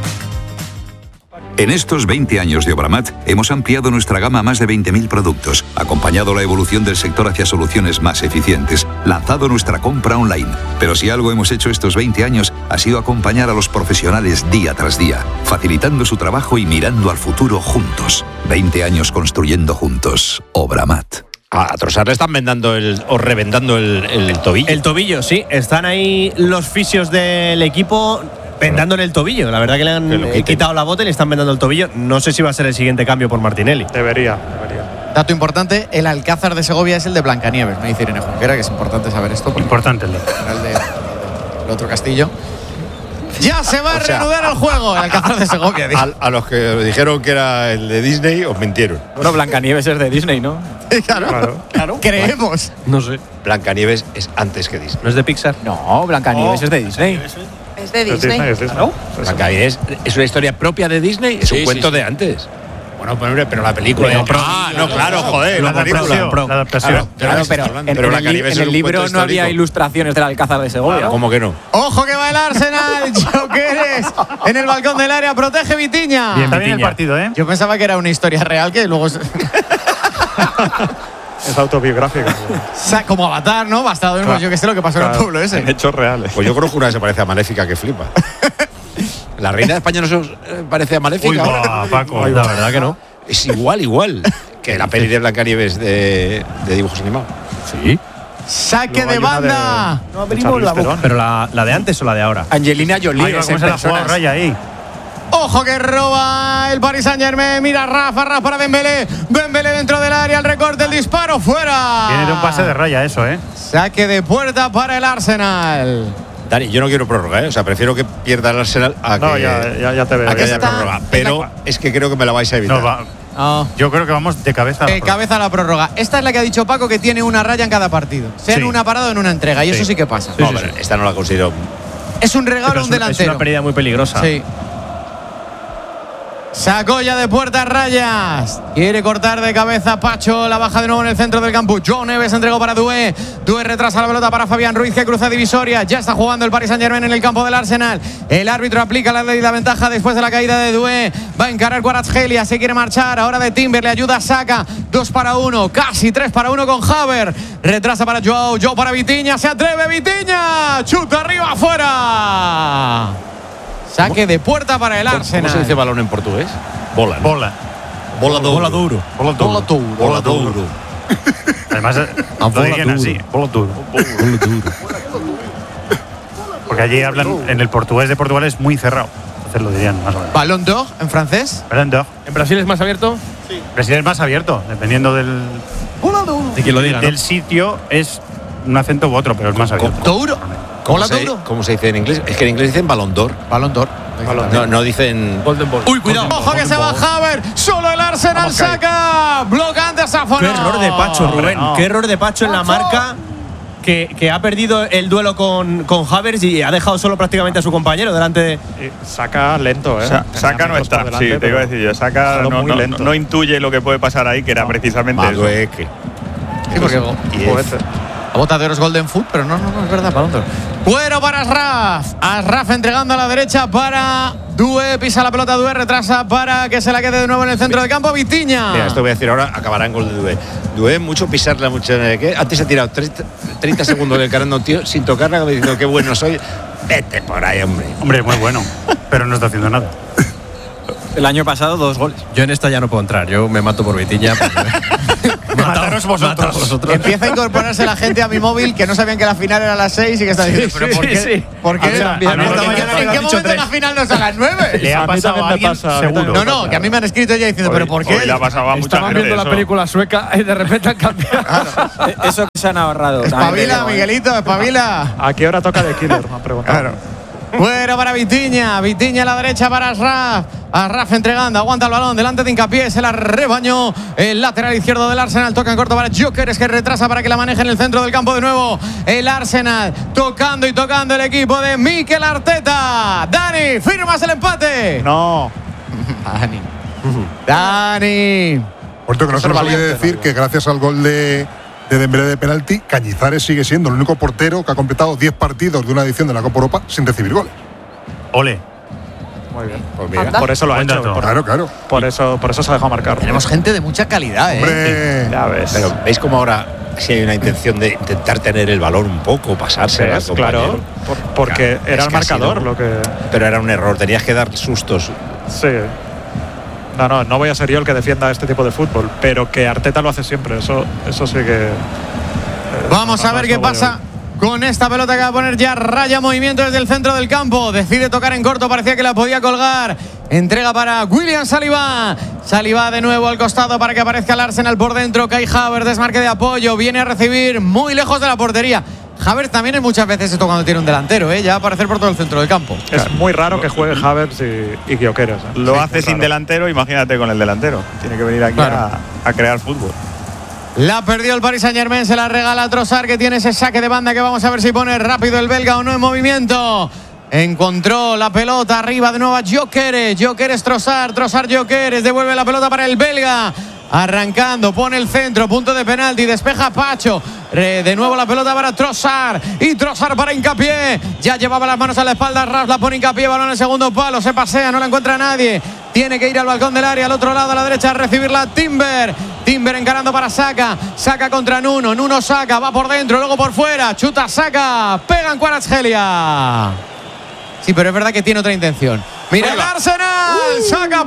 Speaker 12: En estos veinte años de Obramat hemos ampliado nuestra gama a más de veinte mil productos, acompañado la evolución del sector hacia soluciones más eficientes, lanzado nuestra compra online. Pero si algo hemos hecho estos veinte años ha sido acompañar a los profesionales día tras día, facilitando su trabajo y mirando al futuro juntos. veinte años construyendo juntos. Obramat.
Speaker 3: A Trossard le están vendando el, o revendando el, el tobillo.
Speaker 2: El tobillo, sí. Están ahí los fisios del equipo vendándole el tobillo. La verdad que le han
Speaker 3: Que lo
Speaker 2: eh,
Speaker 3: quiten.
Speaker 2: quitado la bota y le están vendando el tobillo. No sé si va a ser el siguiente cambio por Martinelli.
Speaker 8: Debería, debería.
Speaker 1: Dato importante, el Alcázar de Segovia es el de Blancanieves, me dice Irene Junquera, que es importante saber esto. porque
Speaker 6: Importante el de.
Speaker 1: era el de el otro castillo. Ya se va a
Speaker 3: O sea,
Speaker 1: reanudar el juego, el Alcázar de Segovia. digo.
Speaker 3: A, a los que dijeron que era el de Disney, os mintieron.
Speaker 5: Bueno, Blancanieves es de Disney, ¿no?
Speaker 1: claro, claro. Creemos.
Speaker 2: No sé.
Speaker 3: Blancanieves es antes que Disney.
Speaker 2: ¿No es de Pixar?
Speaker 5: No, Blancanieves es de Disney.
Speaker 10: Es de
Speaker 8: Es
Speaker 10: Disney.
Speaker 8: Disney, es Disney.
Speaker 5: ¿No?
Speaker 3: Blancanieves es una historia propia de Disney, es
Speaker 12: Sí,
Speaker 3: un
Speaker 12: sí,
Speaker 3: cuento
Speaker 12: sí.
Speaker 3: de antes. Bueno, pero, hombre, pero la película.
Speaker 2: Pero, pero-
Speaker 3: ah, no, claro, joder,
Speaker 6: La
Speaker 3: la película.
Speaker 6: adaptación. La adaptación.
Speaker 3: Claro,
Speaker 5: Claro, pero en,
Speaker 3: pero
Speaker 5: en el, li-
Speaker 3: Blancanieves
Speaker 5: en
Speaker 3: es
Speaker 5: el
Speaker 3: un
Speaker 5: libro
Speaker 3: cuento
Speaker 5: no había
Speaker 3: histórico.
Speaker 5: ilustraciones del Alcázar de Segovia.
Speaker 3: ¿Cómo que no?
Speaker 1: Ojo que va el Arsenal, Jokeres en el balcón del área, protege Vitiña.
Speaker 6: Bien, Está bien el
Speaker 2: Vitiña.
Speaker 6: partido, ¿eh?
Speaker 1: Yo pensaba que era una historia real que luego se-
Speaker 8: Es autobiográfica.
Speaker 1: sa- como Avatar, ¿no? Basado en
Speaker 8: Claro.
Speaker 1: yo que sé lo que pasó en el
Speaker 8: Claro,
Speaker 1: pueblo ese.
Speaker 4: En hechos reales.
Speaker 3: Pues yo creo que una se parece a Maléfica que flipa. La reina de España no se os eh, parece a Maléfica.
Speaker 6: Uy, va, Paco.
Speaker 2: La verdad que no.
Speaker 3: Es igual, igual que la peli de Blancanieves de, de dibujos animados.
Speaker 2: Sí.
Speaker 1: Saque
Speaker 8: Luego
Speaker 1: de
Speaker 8: hay una de-
Speaker 1: banda.
Speaker 2: No abrimos la boca. Pero la, la de antes o la de ahora.
Speaker 5: Angelina Jolie.
Speaker 6: Ahí va,
Speaker 5: es
Speaker 6: cómo
Speaker 5: en
Speaker 6: se la ha jugado
Speaker 5: personas.
Speaker 6: Raya ahí.
Speaker 1: Ojo que roba el Paris Saint Germain. Mira Rafa, Rafa para Dembélé. Dembélé dentro del área, el recorte, el disparo, fuera.
Speaker 6: Viene de un pase de Raya eso, ¿eh?
Speaker 1: Saque de puerta para el Arsenal.
Speaker 3: Dani, yo no quiero prórroga, ¿eh? O sea, prefiero que pierda el Arsenal a que,
Speaker 8: No, ya, ya, ya te veo.
Speaker 3: a que haya
Speaker 1: Está-
Speaker 3: prórroga. Pero es que creo que me la vais a evitar.
Speaker 6: No, va.
Speaker 1: No.
Speaker 6: Yo creo que vamos de cabeza. a la
Speaker 1: Eh,
Speaker 6: prórroga.
Speaker 1: cabeza a la prórroga. Esta es la que ha dicho Paco que tiene una raya en cada partido. Sea en
Speaker 6: Sí.
Speaker 1: una parada o en una entrega. Y eso sí que pasa.
Speaker 3: No, pero esta no la considero.
Speaker 1: Es un regalo
Speaker 2: Pero
Speaker 1: a
Speaker 2: es,
Speaker 1: un
Speaker 2: un- es
Speaker 1: delantero.
Speaker 2: una pérdida muy peligrosa.
Speaker 1: Sí. Sacó ya de puertas Rayas. Quiere cortar de cabeza Pacho. La baja de nuevo en el centro del campo. Joe Neves entregó para Doué. Doué retrasa la pelota para Fabián Ruiz que cruza divisoria. Ya está jugando el Paris Saint Germain en el campo del Arsenal. El árbitro aplica la ley de la ventaja después de la caída de Doué. Va a encarar Kvaratskhelia. Se quiere marchar. Ahora de Timber. Le ayuda Saka. Dos para uno. Casi tres para uno con Haver. Retrasa para Joao. Joao para Vitiña. Se atreve Vitiña. Chuta arriba afuera. Saque de puerta para el
Speaker 3: ¿Cómo
Speaker 1: Arsenal.
Speaker 3: se dice balón en portugués? Bola. ¿no?
Speaker 6: Bola.
Speaker 3: Bola duro.
Speaker 2: Bola duro.
Speaker 6: Bola duro.
Speaker 1: Bola duro.
Speaker 3: Bola duro.
Speaker 6: Además, eh, lo
Speaker 2: bola
Speaker 6: dirían
Speaker 2: duro.
Speaker 6: así. Bola duro. Porque allí hablan, en el portugués de Portugal es muy cerrado. Entonces lo dirían más o menos.
Speaker 1: Balón d'Or en francés.
Speaker 6: Brando.
Speaker 9: ¿En Brasil es más abierto?
Speaker 6: Brasil es más abierto, dependiendo del,
Speaker 2: De quien lo diga, ¿no?
Speaker 6: del sitio, es un acento u otro, pero es más abierto.
Speaker 1: Douro.
Speaker 3: ¿Cómo
Speaker 1: Bola
Speaker 3: se,
Speaker 1: duro.
Speaker 3: ¿Cómo se dice en inglés? Es que en inglés dicen balón d'or.
Speaker 1: Balón d'Or.
Speaker 3: No, no dicen.
Speaker 2: Golden Ball. Uy, cuidado.
Speaker 1: Ojo que se va Haver. Solo el Arsenal saca. Bloca antes a
Speaker 2: Qué error de Pacho, Rubén.
Speaker 6: no.
Speaker 2: Qué error de Pacho en la marca. Que, que ha perdido el duelo con, con Havertz y ha dejado solo prácticamente a su compañero delante de.
Speaker 8: Y Saca lento, ¿eh?
Speaker 4: Sa-
Speaker 8: Tenía
Speaker 4: Saca no
Speaker 8: metros
Speaker 4: está,
Speaker 8: por delante,
Speaker 4: sí, te iba a
Speaker 8: pero
Speaker 4: decir yo. Saca
Speaker 8: ha
Speaker 4: no,
Speaker 8: estado muy
Speaker 4: no-
Speaker 8: lento.
Speaker 4: no intuye lo que puede pasar ahí, que era precisamente eso.
Speaker 3: Madueque.
Speaker 1: Sí, porque
Speaker 3: Y es-
Speaker 8: Juguete.
Speaker 1: la bota de oro es Golden Foot, pero no, no, no, es verdad, Balón d'Or. Bueno para Asraf. Asraf entregando a la derecha para Doué. Pisa la pelota Doué, retrasa para que se la quede de nuevo en el centro del campo. Vitiña.
Speaker 3: Mira, esto voy a decir ahora, acabará en gol de Doué. Doué, mucho pisarla, mucho. ¿qué? Antes se ha tirado treinta, treinta segundos del carando un tío sin tocarla, como diciendo qué bueno soy. Vete por ahí, hombre.
Speaker 6: Hombre, muy bueno, pero no está haciendo nada.
Speaker 5: El año pasado, dos goles.
Speaker 2: Yo en esta ya no puedo entrar. Yo me mato por Vitiña.
Speaker 6: Mataros vosotros.
Speaker 1: Empieza a incorporarse la gente a mi móvil que no sabían que la final era a las seis y que está diciendo, pero ¿por qué?
Speaker 2: sí.
Speaker 1: ¿Por qué?
Speaker 2: A mí también,
Speaker 1: ¿En
Speaker 2: a mí
Speaker 1: qué
Speaker 2: también.
Speaker 1: momento- ¿En qué
Speaker 2: Has dicho
Speaker 1: momento
Speaker 2: tres.
Speaker 1: la final no es a las nueve?
Speaker 6: Le ha
Speaker 8: A mí
Speaker 6: pasado
Speaker 8: también
Speaker 6: a
Speaker 8: me
Speaker 6: alguien
Speaker 8: pasa, a mí
Speaker 6: seguro.
Speaker 1: No, no, que a mí me han escrito ya diciendo, pero ¿por qué?
Speaker 4: Hoy le ha pasado a mucha
Speaker 9: Estaban
Speaker 4: gente
Speaker 9: viendo la
Speaker 4: eso.
Speaker 9: película sueca y de repente han cambiado.
Speaker 5: Eh, Eso que se han ahorrado.
Speaker 1: Espabila,
Speaker 5: También,
Speaker 1: Miguelito, espabila.
Speaker 8: ¿A qué hora toca de Killer? Me han preguntado.
Speaker 1: Claro. Fuera para Vitinha. Vitinha a la derecha para Ashraf. Ashraf entregando, aguanta el balón delante de Hincapié, se la rebañó el lateral izquierdo del Arsenal. Toca en corto para Gyökeres, que retrasa para que la maneje en el centro del campo de nuevo. El Arsenal tocando y tocando el equipo de Mikel Arteta. Dani, ¿firmas el empate?
Speaker 8: No.
Speaker 1: Dani. Dani.
Speaker 7: Por cierto, que no se nos olvide decir que gracias al gol de, de Dembélé de penalti, Cañizares sigue siendo el único portero que ha completado diez partidos de una edición de la Copa Europa sin recibir goles.
Speaker 6: Ole.
Speaker 8: Muy bien.
Speaker 3: Pues mira.
Speaker 8: Por eso lo ha
Speaker 6: Buen
Speaker 8: hecho.
Speaker 6: dato.
Speaker 8: Por,
Speaker 7: Claro, claro.
Speaker 8: por eso, por eso se ha dejado marcar.
Speaker 1: Tenemos gente de mucha calidad, ¿eh?
Speaker 7: Hombre.
Speaker 8: Ya ves.
Speaker 3: Pero veis cómo ahora sí hay una intención de intentar tener el balón un poco, pasarse al
Speaker 8: ¿Ves?
Speaker 3: compañero.
Speaker 8: Claro. Por- porque
Speaker 3: Claro,
Speaker 8: era
Speaker 3: es
Speaker 8: el
Speaker 3: que ha sido-
Speaker 8: marcador lo que.
Speaker 3: Pero era un error, tenías que dar sustos.
Speaker 8: Sí. No, no, no voy a ser yo el que defienda este tipo de fútbol, pero que Arteta lo hace siempre. Eso, eso sí que. eh,
Speaker 1: Vamos
Speaker 8: no,
Speaker 1: a
Speaker 8: no,
Speaker 1: ver
Speaker 8: no
Speaker 1: qué
Speaker 8: voy a-
Speaker 1: pasa con esta pelota que va a poner ya Raya. Movimiento desde el centro del campo. Decide tocar en corto, parecía que la podía colgar. Entrega para William Saliba. Saliba de nuevo al costado para que aparezca el Arsenal por dentro. Kai Havertz, desmarque de apoyo. Viene a recibir muy lejos de la portería. Havertz también es muchas veces esto cuando tiene un delantero, ¿eh? Ya va a aparecer por todo el centro del campo.
Speaker 8: Es muy raro que juegue Havertz y, y Gyökeres. ¿eh?
Speaker 4: Lo
Speaker 8: Sí,
Speaker 4: hace
Speaker 8: muy
Speaker 4: sin
Speaker 8: raro.
Speaker 4: delantero, imagínate con el delantero. Tiene que venir aquí
Speaker 1: Claro.
Speaker 4: a, a crear fútbol.
Speaker 1: La perdió el Paris Saint-Germain, se la regala a Trossard, que tiene ese saque de banda que vamos a ver si pone rápido el belga o no en movimiento. Encontró la pelota arriba de nuevo a Gyökeres. Gyökeres, Trossard, Trossard, Gyökeres. Devuelve la pelota para el belga. Arrancando, pone el centro, punto de penalti, despeja Pacho. Re, de nuevo la pelota para Trossard. Y Trossard para Hincapié. Ya llevaba las manos a la espalda, Ras la pone Hincapié, balón en el segundo palo, se pasea, no la encuentra nadie. Tiene que ir al balcón del área, al otro lado a la derecha, a recibirla Timber. Timber encarando para Saka. Saka contra Nuno, Nuno Saka, va por dentro, luego por fuera. Chuta Saka, pega en Kvaratskhelia. Sí, pero es verdad que tiene otra intención. Mira el Arsenal, uh. Saca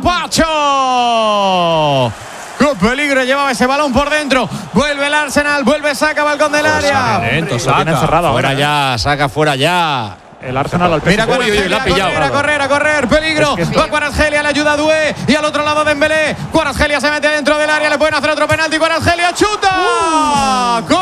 Speaker 1: Pacho. ¡Qué peligro! Llevaba ese balón por dentro. Vuelve el Arsenal, vuelve Saka, balcón del área.
Speaker 8: Lento, Saka. Lo tiene encerrado
Speaker 3: Fuera
Speaker 8: ahora.
Speaker 3: ya, saca fuera ya.
Speaker 8: El Arsenal al
Speaker 1: Mira,
Speaker 8: P S G.
Speaker 3: Uy, uy, uy, la ha pillado.
Speaker 1: a correr, a correr, a correr, peligro.
Speaker 8: Es que-
Speaker 1: Va Kvaratskhelia, le ayuda a Doué. Y al otro lado Dembélé. Kvaratskhelia se mete dentro del área, le pueden hacer otro penalti. Kvaratskhelia chuta.
Speaker 3: Uh.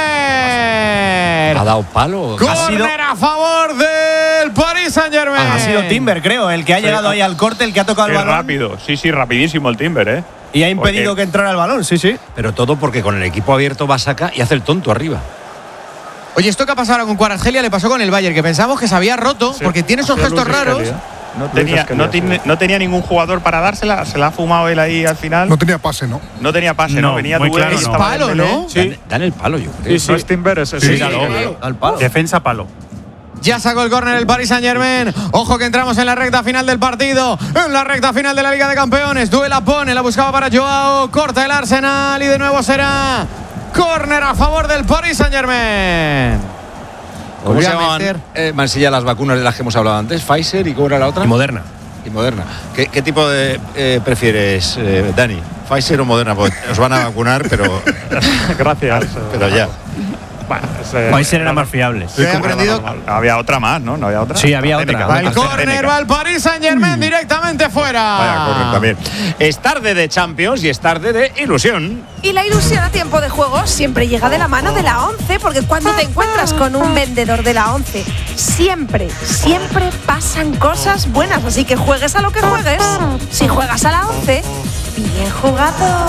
Speaker 1: ¡Córner!
Speaker 3: Ha dado palo.
Speaker 1: Córner a favor del Paris Saint-Germain.
Speaker 2: Ha sido Timber, creo, el que ha
Speaker 4: Sí,
Speaker 2: llegado ahí al corte, el que ha tocado el
Speaker 4: Qué
Speaker 2: balón.
Speaker 4: rápido. Sí, sí, rapidísimo el Timber, ¿eh?
Speaker 2: Y ha impedido
Speaker 4: Porque-
Speaker 2: que entrara el balón, sí, sí.
Speaker 3: Pero todo porque con el equipo abierto va Saka y hace el tonto arriba.
Speaker 1: Oye, esto que ha pasado ahora con Kvaratskhelia le pasó con el Bayern, que pensamos que se había roto
Speaker 8: Sí.
Speaker 1: porque tiene esos
Speaker 8: Ha sido
Speaker 1: gestos
Speaker 8: Luis
Speaker 1: raros.
Speaker 8: Skelly, ¿eh?
Speaker 4: No
Speaker 8: Luis
Speaker 4: tenía,
Speaker 8: Skelly,
Speaker 4: no,
Speaker 8: sí.
Speaker 4: tiene- no tenía ningún jugador para dársela, se la ha fumado él ahí al final.
Speaker 7: No
Speaker 4: No,
Speaker 7: tenía pase, ¿no?
Speaker 4: tenía pase, ¿no?
Speaker 6: No,
Speaker 4: Venía
Speaker 6: muy
Speaker 4: Doué,
Speaker 6: claro,
Speaker 4: y
Speaker 6: no.
Speaker 4: estaba
Speaker 1: Palo,
Speaker 4: Dembélé.
Speaker 1: ¿no?
Speaker 8: Sí.
Speaker 3: Dan, dan el palo, yo creo.
Speaker 8: Sí, sí. No es Timber, es, es
Speaker 6: Sí,
Speaker 8: sí,
Speaker 6: claro.
Speaker 8: sí.
Speaker 2: Al palo.
Speaker 6: Defensa palo.
Speaker 1: Ya sacó el córner el Paris Saint-Germain. Ojo que entramos en la recta final del partido. En la recta final de la Liga de Campeones. Doué la pone, la buscaba para Joao. Corta el Arsenal y de nuevo será córner a favor del Paris Saint-Germain.
Speaker 3: ¿Cómo
Speaker 1: Volvió
Speaker 3: se
Speaker 1: a
Speaker 3: llamaban,
Speaker 1: meter.
Speaker 3: eh, Mansilla, las vacunas de las que hemos hablado antes? ¿Pfizer y cómo era la otra?
Speaker 2: Y Moderna.
Speaker 3: Y Moderna. ¿Qué, qué tipo de eh, prefieres, eh, Dani? ¿Pfizer o Moderna? Pues os van a vacunar, pero,
Speaker 8: Gracias.
Speaker 3: pero ya.
Speaker 8: Bueno, es, eh,
Speaker 2: Pfizer era más fiable.
Speaker 1: He aprendido.
Speaker 4: Había otra más, ¿no? ¿No había otra?
Speaker 2: Sí, había otra.
Speaker 4: AstraZeneca.
Speaker 1: Va el
Speaker 2: AstraZeneca.
Speaker 1: córner, va el Paris Saint-Germain directamente fuera.
Speaker 3: Vaya, correcto también. Es tarde de Champions y es tarde de ilusión.
Speaker 13: Y la ilusión a tiempo de juego siempre llega de la mano de la ONCE, porque cuando te encuentras con un vendedor de la ONCE, siempre, siempre pasan cosas buenas. Así que juegues a lo que juegues, si juegas a la ONCE, bien jugado.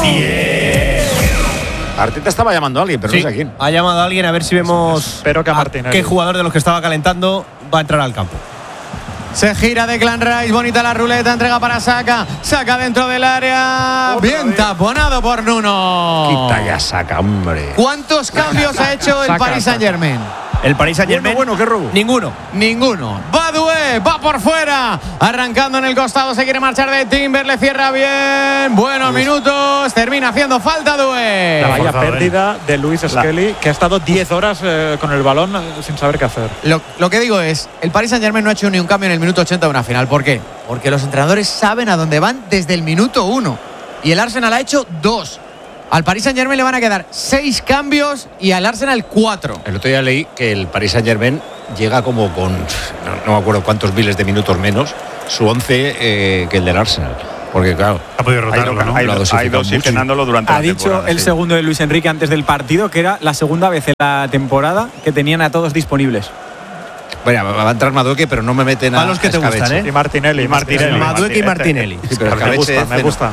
Speaker 3: Arteta estaba llamando a alguien, pero
Speaker 2: Sí,
Speaker 3: no sé a quién.
Speaker 2: ha llamado a alguien a ver si vemos
Speaker 8: Espero que a Martinelli.
Speaker 2: qué jugador de los que estaba calentando va a entrar al campo.
Speaker 1: Se gira Declan Rice, bonita la ruleta, entrega para Saka. Saka dentro del área. Bien taponado por Nuno.
Speaker 3: Quita ya, Saka, hombre.
Speaker 1: ¿Cuántos cambios ha hecho el
Speaker 8: Saca,
Speaker 1: Paris
Speaker 8: saca.
Speaker 1: Saint-Germain?
Speaker 2: El Paris Saint-Germain.
Speaker 3: Bueno, bueno, qué robo.
Speaker 2: Ninguno.
Speaker 1: Ninguno. Va Doué, va por fuera. Arrancando en el costado, se quiere marchar de Timber, le cierra bien. Buenos minutos, termina haciendo falta Doué.
Speaker 8: La vaya
Speaker 6: Forzado, ¿eh?
Speaker 8: pérdida de Luis Skelly, que ha estado diez horas eh, con el balón eh, sin saber qué hacer.
Speaker 1: Lo, lo que digo es, el Paris Saint-Germain no ha hecho ni un cambio en el minuto ochenta de una final. ¿Por qué? Porque los entrenadores saben a dónde van desde el minuto uno. Y el Arsenal ha hecho dos. Al Paris Saint-Germain le van a quedar seis cambios y al Arsenal cuatro.
Speaker 3: El otro día leí que el Paris Saint-Germain llega como con, no, no me acuerdo cuántos miles de minutos menos, su once eh, que el del Arsenal. Porque claro,
Speaker 6: Ha podido
Speaker 4: Ha
Speaker 6: rotarlo,
Speaker 4: ido,
Speaker 6: ¿no?
Speaker 4: ha ido-
Speaker 3: Lo ha
Speaker 4: ha
Speaker 3: dosificado
Speaker 4: ido oxigenándolo durante
Speaker 5: Ha
Speaker 4: la
Speaker 5: dicho
Speaker 4: temporada,
Speaker 5: el
Speaker 4: sí.
Speaker 5: segundo de Luis Enrique antes del partido que era la segunda vez en la temporada que tenían a todos disponibles.
Speaker 3: Bueno, va a entrar Madueque, pero no me meten a.
Speaker 2: A los que te gustan, ¿eh?
Speaker 8: Y Martinelli.
Speaker 2: Y Martinelli. Madueque y Martinelli.
Speaker 3: Sí, pero
Speaker 8: me gusta, me gusta.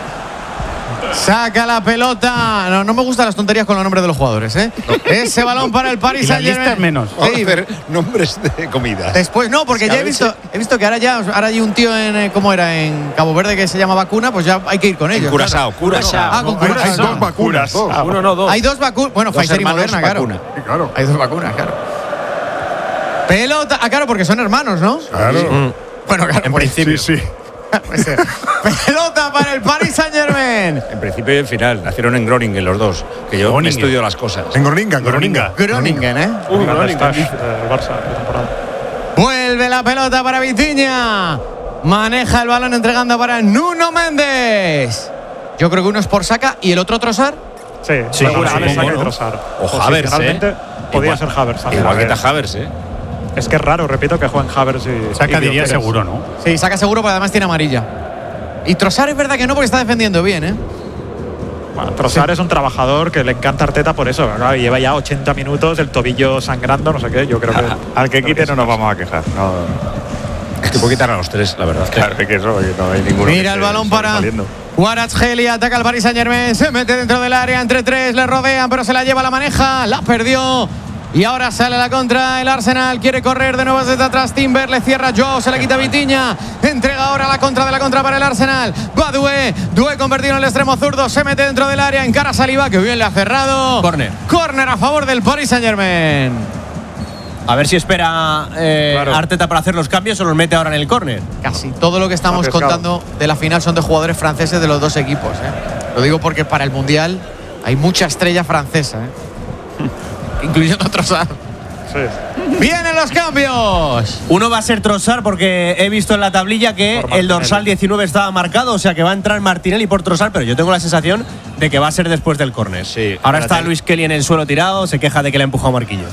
Speaker 1: Saca la pelota. No, no me gustan las tonterías con los nombres de los jugadores, ¿eh? Ese balón para el Paris Saint-Germain.
Speaker 6: menos.
Speaker 3: Sí, nombres de comida.
Speaker 1: Después no, porque ya he visto, he visto que ahora ya ahora hay un tío en eh, ¿cómo era? En Cabo Verde que se llama Vacuna, pues ya hay que ir con ellos.
Speaker 3: Curazao, Curazao.
Speaker 1: Ah, con
Speaker 7: No, hay, hay
Speaker 1: Curazao.
Speaker 7: dos vacunas. Dos.
Speaker 9: Uno, no, dos.
Speaker 1: Hay dos vacunas. Bueno,
Speaker 3: Dos
Speaker 1: Pfizer y
Speaker 3: hermanos
Speaker 1: Moderna, claro.
Speaker 3: vacuna.
Speaker 7: Sí, claro.
Speaker 1: Hay dos vacunas, claro. Pelota. Ah, claro, porque son hermanos, ¿no?
Speaker 7: Claro.
Speaker 1: Bueno, claro.
Speaker 2: En
Speaker 1: por-
Speaker 2: principio.
Speaker 7: Sí, sí.
Speaker 1: puede ser. Pelota para el Paris Saint-Germain.
Speaker 3: En principio y en final. Nacieron en Groningen los dos. Que yo me
Speaker 6: Groningen.
Speaker 3: estudio las cosas.
Speaker 7: En Groninga, Groninga.
Speaker 1: Groningen, ¿eh?
Speaker 8: Un gran stage, eh, el Barça de temporada.
Speaker 1: Vuelve la pelota para Vitinha. Maneja el balón entregando para Nuno Méndez. Yo creo que uno es por Saca y el otro Trossard.
Speaker 8: Sí,
Speaker 2: Sí,
Speaker 8: seguramente
Speaker 2: supongo,
Speaker 8: hay que
Speaker 2: ¿no?
Speaker 8: Trossard.
Speaker 3: O Havertz,
Speaker 8: Posicionalmente,
Speaker 3: ¿eh?
Speaker 8: podía
Speaker 3: Igual-
Speaker 8: ser Havertz.
Speaker 3: Igual que
Speaker 8: A ver,
Speaker 3: Havertz, ¿eh?
Speaker 8: Es que es raro, repito, que jueguen Havertz y.
Speaker 6: Saca
Speaker 8: y
Speaker 6: diría
Speaker 8: Gyökeres.
Speaker 6: seguro, ¿no?
Speaker 1: Sí, Saca seguro, pero además tiene amarilla. Y Trossard es verdad que no, porque está defendiendo bien, ¿eh?
Speaker 8: Bueno, Trossard es un trabajador que le encanta a Arteta por eso. Claro, lleva ya ochenta minutos, el tobillo sangrando, no sé qué. Yo creo que.
Speaker 4: Al que quite no nos vamos a quejar. No,
Speaker 3: Es que puedo quitar a los tres, la verdad.
Speaker 4: claro, es que eso, oye, no hay ninguno.
Speaker 1: Mira
Speaker 4: que
Speaker 1: el
Speaker 4: esté
Speaker 1: balón para
Speaker 4: sobresaliendo.
Speaker 1: Kvaratskhelia, ataca al Paris Saint-Germain, se mete dentro del área, entre tres, le rodean, pero se la lleva, la maneja, la perdió. Y ahora sale a la contra el Arsenal, quiere correr de nuevo desde atrás, Timber, le cierra Joe, se le quita Vitinha, entrega ahora la contra de la contra para el Arsenal, va Doué, Doué convertido en el extremo zurdo, se mete dentro del área, encara a Saliba, que bien le ha cerrado.
Speaker 2: Córner.
Speaker 1: Córner a favor del Paris Saint-Germain.
Speaker 2: A ver si espera eh,
Speaker 8: Claro.
Speaker 2: Arteta para hacer los cambios o los mete ahora en el córner.
Speaker 1: Casi todo lo que estamos
Speaker 8: Arriesgado.
Speaker 1: contando de la final son de jugadores franceses de los dos equipos, ¿eh? Lo digo porque para el Mundial hay mucha estrella francesa, ¿eh? Incluyendo a Trossard.
Speaker 8: Sí.
Speaker 1: ¡Vienen los cambios!
Speaker 2: Uno va a ser Trossard porque he visto en la tablilla que
Speaker 8: Por Martinelli.
Speaker 2: el dorsal diecinueve estaba marcado, o sea que va a entrar Martinelli por Trossard, pero yo tengo la sensación de que va a ser después del córner.
Speaker 3: Sí,
Speaker 2: Ahora
Speaker 3: espérate.
Speaker 2: está Luis Kelly en el suelo tirado, se queja de que le ha empujado Marquinhos.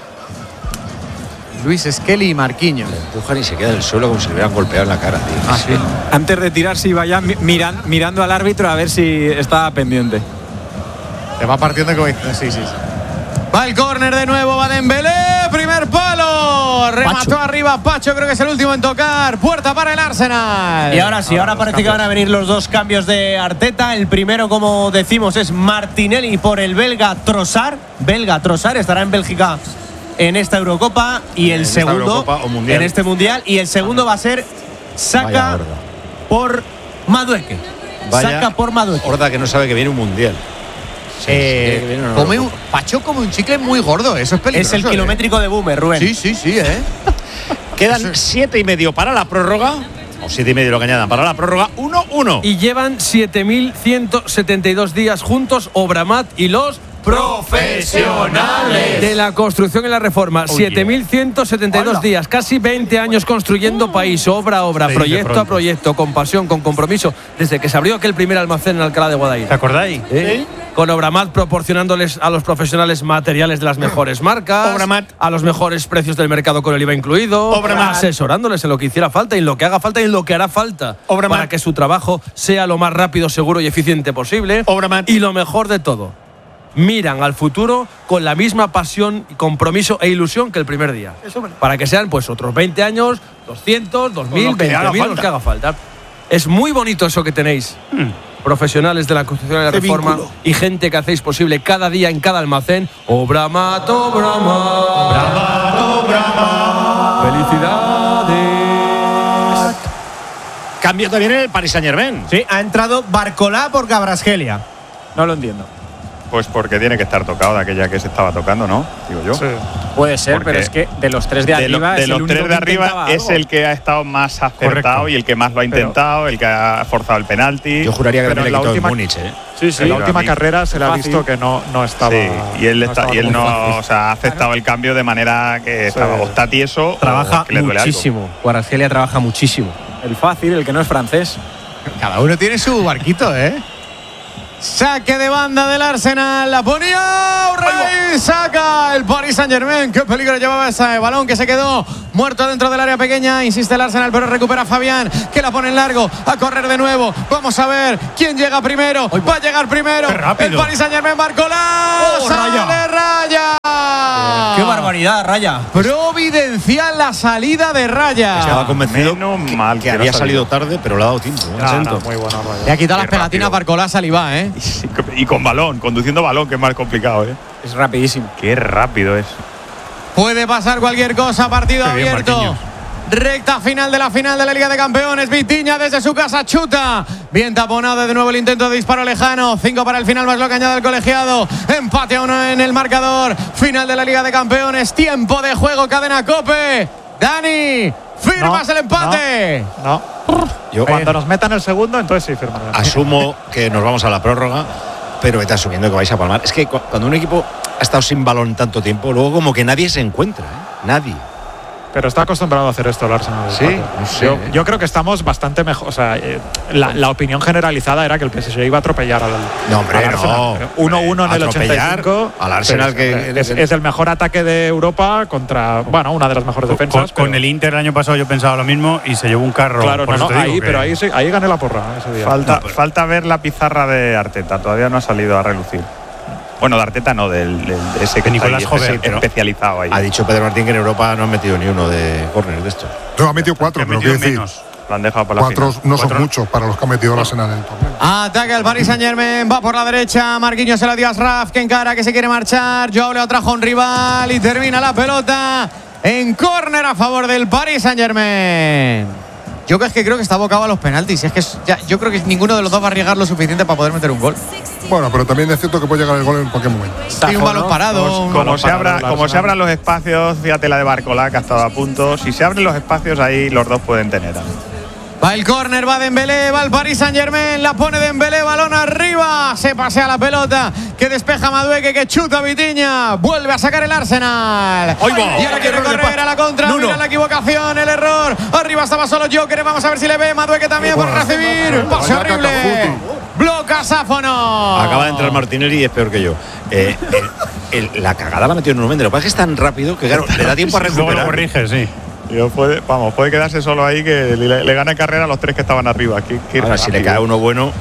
Speaker 1: Luis Skelly y Marquinhos.
Speaker 3: Le empujan y se queda en el suelo como si le hubieran golpeado en la cara, tío.
Speaker 1: Ah, sí.
Speaker 5: Antes de tirarse iba ya mi- miran- mirando al árbitro a ver si estaba pendiente.
Speaker 1: Se va partiendo como dice. Sí, sí, sí. Va el córner de nuevo, va Dembélé, primer palo. Remató
Speaker 2: Pacho.
Speaker 1: arriba Pacho, creo que es el último en tocar. Puerta para el Arsenal.
Speaker 2: Y ahora sí, ahora parece que van a venir los dos cambios de Arteta. El primero, como decimos, es Martinelli por el belga Trossard. Belga Trossard estará en Bélgica en esta Eurocopa. Y el
Speaker 3: esta
Speaker 2: segundo
Speaker 3: Eurocopa o Mundial.
Speaker 2: en este Mundial. Y el segundo va a ser
Speaker 3: Vaya
Speaker 2: Saka
Speaker 3: horda.
Speaker 2: por Madueque.
Speaker 3: Vaya
Speaker 2: Saka por Madueque.
Speaker 3: Horda que no sabe que viene un mundial. Sí,
Speaker 1: Eh,
Speaker 3: sí, que viene una
Speaker 1: come un,
Speaker 3: Eurocopa.
Speaker 1: Pacho come un chicle muy gordo, eso es peligroso.
Speaker 2: Es el
Speaker 1: ¿eh?
Speaker 2: kilométrico de Boomer, Rubén.
Speaker 1: Sí, sí, sí, ¿eh?
Speaker 3: Quedan siete y medio para la prórroga. O siete y medio lo que añadan para la prórroga. Uno, uno.
Speaker 9: Y llevan siete mil ciento setenta y dos días juntos Obramat y los profesionales de la construcción y la reforma. siete mil ciento setenta y dos días, casi veinte años construyendo país, obra a obra,
Speaker 6: Se dice
Speaker 9: proyecto a
Speaker 6: pronto.
Speaker 9: proyecto, con pasión, con compromiso, desde que se abrió aquel primer almacén en Alcalá de Guadaira.
Speaker 6: ¿Te acordáis?
Speaker 9: ¿Eh? Con Obramat proporcionándoles a los profesionales materiales de las mejores marcas,
Speaker 2: Obramat.
Speaker 9: a los mejores precios del mercado con el I V A incluido,
Speaker 2: Obramat.
Speaker 9: asesorándoles en lo que hiciera falta y en lo que haga falta y en lo que hará falta
Speaker 2: Obramat.
Speaker 9: para que su trabajo sea lo más rápido, seguro y eficiente posible.
Speaker 2: Obramat.
Speaker 9: Y lo mejor de todo, miran al futuro con la misma pasión, compromiso e ilusión que el primer día. Para que sean pues otros veinte años, doscientos, dos mil,
Speaker 6: lo que haga
Speaker 9: veinte mil, los
Speaker 6: falta.
Speaker 9: que haga falta. Es muy bonito eso que tenéis. Profesionales de la construcción y la
Speaker 6: Qué
Speaker 9: reforma
Speaker 6: vínculo.
Speaker 9: y gente que hacéis posible cada día en cada almacén. Obramat, Obramat. Felicidades.
Speaker 3: Cambio también en el Paris Saint Germain.
Speaker 2: Sí, ha entrado Barcolá por Kvaratskhelia.
Speaker 5: No lo entiendo.
Speaker 4: Pues porque tiene que estar tocado de aquella que se estaba tocando, ¿no? Digo yo.
Speaker 8: Sí.
Speaker 5: Puede ser,
Speaker 4: Porque
Speaker 5: pero es que de los tres de
Speaker 4: De, lo-
Speaker 5: arriba
Speaker 4: de
Speaker 5: es el
Speaker 4: los
Speaker 5: único
Speaker 4: tres
Speaker 5: que
Speaker 4: de arriba
Speaker 5: intentaba
Speaker 4: es
Speaker 5: algo.
Speaker 4: el que ha estado más acertado
Speaker 6: Correcto.
Speaker 4: y el que más lo ha intentado, el que ha forzado el penalti.
Speaker 3: Yo juraría que
Speaker 8: Pero
Speaker 3: también le
Speaker 8: en la
Speaker 3: quitó el
Speaker 8: última-
Speaker 3: Múnich, ¿eh?
Speaker 8: Sí, sí,
Speaker 4: Sí,
Speaker 8: la
Speaker 4: a
Speaker 8: última
Speaker 4: mí-
Speaker 8: carrera se le ha
Speaker 5: fácil.
Speaker 8: visto que no, no estaba.
Speaker 4: Sí, y él,
Speaker 8: no
Speaker 4: está,
Speaker 8: estaba
Speaker 4: y él
Speaker 8: muy
Speaker 4: no
Speaker 8: fácil.
Speaker 4: o sea, ha aceptado el cambio de manera que estaba, o está tieso
Speaker 2: Trabaja
Speaker 4: o que le duele algo.
Speaker 2: muchísimo. Kvaratskhelia trabaja muchísimo.
Speaker 5: El fácil, el que no es francés.
Speaker 1: Cada uno tiene su barquito, ¿eh? Saque de banda del Arsenal. La ponía Rey. Saca el Paris Saint-Germain. Qué peligro llevaba ese balón que se quedó muerto dentro del área pequeña. Insiste el Arsenal, pero recupera Fabián, que la pone en largo. A correr de nuevo. Vamos a ver quién llega primero. Va a llegar primero.
Speaker 6: Qué rápido.
Speaker 1: El Paris Saint-Germain. Barcolá.
Speaker 6: Oh,
Speaker 1: Sale
Speaker 6: raya.
Speaker 1: raya.
Speaker 2: Qué barbaridad. barbaridad, Raya.
Speaker 1: Providencial la salida de Raya.
Speaker 3: Estaba convencido
Speaker 4: Menos
Speaker 3: que,
Speaker 4: mal
Speaker 3: que
Speaker 4: que no
Speaker 3: había
Speaker 4: ha
Speaker 3: salido
Speaker 4: salido.
Speaker 3: tarde, pero le ha dado tiempo. ¿eh?
Speaker 8: No,
Speaker 3: Siento.
Speaker 8: no, muy bueno, Raya.
Speaker 1: Le ha quitado
Speaker 4: Qué
Speaker 1: las pegatinas
Speaker 4: rápido.
Speaker 1: Barcolá Salivá, ¿eh?
Speaker 4: Y con balón, conduciendo balón, que es más complicado, ¿eh?
Speaker 5: Es rapidísimo.
Speaker 4: Qué rápido es.
Speaker 1: Puede pasar cualquier cosa, partido
Speaker 6: Qué bien,
Speaker 1: abierto.
Speaker 6: Marquinhos.
Speaker 1: Recta final de la final de la Liga de Campeones. Vitinha desde su casa chuta. Bien taponado de nuevo el intento de disparo lejano. Cinco para el final, más lo que añade el colegiado. Empate a uno en el marcador. Final de la Liga de Campeones. Tiempo de juego, cadena COPE. Dani, ¿firmas
Speaker 8: No,
Speaker 1: el empate?
Speaker 8: No.
Speaker 3: Yo
Speaker 8: Cuando nos metan el segundo, entonces sí firmaré.
Speaker 3: asumo que nos vamos a la prórroga, pero vete asumiendo que vais a palmar. Es que cu- cuando un equipo ha estado sin balón tanto tiempo, luego como que nadie se encuentra, ¿eh? Nadie.
Speaker 8: Pero está acostumbrado a hacer esto el Arsenal.
Speaker 3: Sí,
Speaker 8: Paco.
Speaker 3: no sé,
Speaker 8: yo,
Speaker 3: eh.
Speaker 8: yo creo que estamos bastante mejor. O sea, eh, la, la opinión generalizada era que el P S G iba a atropellar al,
Speaker 3: No, hombre,
Speaker 8: al Arsenal.
Speaker 3: no.
Speaker 8: uno uno en el
Speaker 3: Atropellar
Speaker 8: ochenta y cinco.
Speaker 3: al Arsenal,
Speaker 8: Pero
Speaker 3: que-
Speaker 8: es, es el mejor ataque de Europa contra, bueno, una de las mejores
Speaker 6: Con,
Speaker 8: defensas.
Speaker 6: con
Speaker 8: pero-
Speaker 6: el Inter el año pasado yo pensaba lo mismo y se llevó un carro.
Speaker 8: Claro,
Speaker 6: por
Speaker 8: no,
Speaker 6: eso
Speaker 8: no,
Speaker 6: te digo
Speaker 8: ahí,
Speaker 6: que-
Speaker 8: pero ahí, sí, ahí gané la porra ese día.
Speaker 4: Falta,
Speaker 6: No, pero-
Speaker 4: falta ver la pizarra de Arteta. Todavía no ha salido a relucir. Bueno, de Arteta no, del, del- de ese que
Speaker 6: De
Speaker 4: está
Speaker 6: Nicolás
Speaker 4: ahí,
Speaker 6: Jover,
Speaker 4: espe-
Speaker 3: pero-
Speaker 4: especializado ahí.
Speaker 3: Ha dicho Pedro Martín que en Europa no han metido ni uno de córner de esto.
Speaker 7: No, ha metido cuatro,
Speaker 6: que
Speaker 7: pero
Speaker 6: metió
Speaker 7: quiero decir,
Speaker 6: menos.
Speaker 4: Lo han dejado para la
Speaker 7: cuatro
Speaker 4: final.
Speaker 7: no son
Speaker 6: Cuatro.
Speaker 7: muchos para los que ha metido el Arsenal en el torneo.
Speaker 1: Ataca el Paris Saint Germain, va por la derecha. Marquinhos se la dio a Ashraf, que encara, que se quiere marchar. Joao le atrajo a un rival y termina la pelota en córner a favor del Paris Saint Germain. Yo es que creo que está abocado a los penaltis. Es que es- ya, yo creo que ninguno de los dos va a arriesgar lo suficiente para poder meter un gol.
Speaker 7: Bueno, pero también es cierto que puede llegar el gol en cualquier momento.
Speaker 1: Hay un balón parado. un
Speaker 4: Como,
Speaker 1: balón
Speaker 4: se,
Speaker 1: parado
Speaker 4: abra,
Speaker 1: del
Speaker 4: como
Speaker 1: Arsenal.
Speaker 4: se abran los espacios, fíjate la de Barcolá que ha estado a punto. Si se abren los espacios, ahí los dos pueden tener.
Speaker 1: Va el córner, va Dembélé, va el Paris Saint Germain, la pone Dembélé, balón arriba, se pasea la pelota, que despeja Madueque, que chuta Vitinha, vuelve a sacar el Arsenal. Y ahora quiere correr a la contra, mira la equivocación, el error, arriba estaba solo Joker, vamos a ver si le ve, Madueque también por recibir, pase
Speaker 7: Vaya
Speaker 1: horrible, bloca Sáfono.
Speaker 3: Acaba de entrar Martinelli y es peor que yo. Eh, el- el- la cagada la metió en un momento. Lo que pasa es que es tan rápido que claro, le da tiempo a
Speaker 6: Luego lo
Speaker 3: recuperar.
Speaker 6: corriges, sí.
Speaker 4: Yo puede, vamos, puede quedarse solo ahí que le, le gana carrera a los tres que estaban arriba. Qué- qué
Speaker 3: Ahora, si le
Speaker 4: rápido.
Speaker 3: cae uno bueno,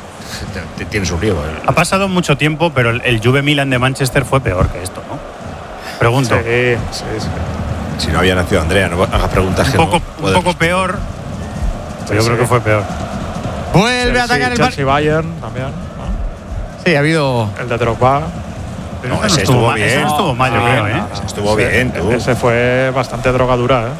Speaker 3: te- te- tiene su riesgo.
Speaker 6: Ha pasado mucho tiempo, pero el, el Juve Milan de Manchester fue peor que esto, ¿no? Pregunto.
Speaker 8: Sí, sí, sí.
Speaker 3: Si no había nacido Andrea, no hagas preguntas que
Speaker 6: un poco,
Speaker 3: no
Speaker 6: un
Speaker 3: puedes
Speaker 6: poco peor, pero yo
Speaker 8: Sí,
Speaker 6: creo
Speaker 8: sí.
Speaker 6: que fue peor.
Speaker 1: Vuelve a atacar el Paris.
Speaker 8: Chelsea Bayern también. ¿no?
Speaker 1: Sí, ha habido.
Speaker 8: El de Drogba.
Speaker 6: Pero
Speaker 3: No,
Speaker 6: ese
Speaker 3: ese
Speaker 6: no estuvo
Speaker 3: estuvo
Speaker 6: mal, ese
Speaker 3: bien.
Speaker 6: no estuvo mal, yo
Speaker 8: Ah,
Speaker 6: creo, ¿eh?
Speaker 8: no, no.
Speaker 3: Estuvo
Speaker 8: Ese-
Speaker 3: bien, tú.
Speaker 8: Ese fue bastante drogadura, ¿eh?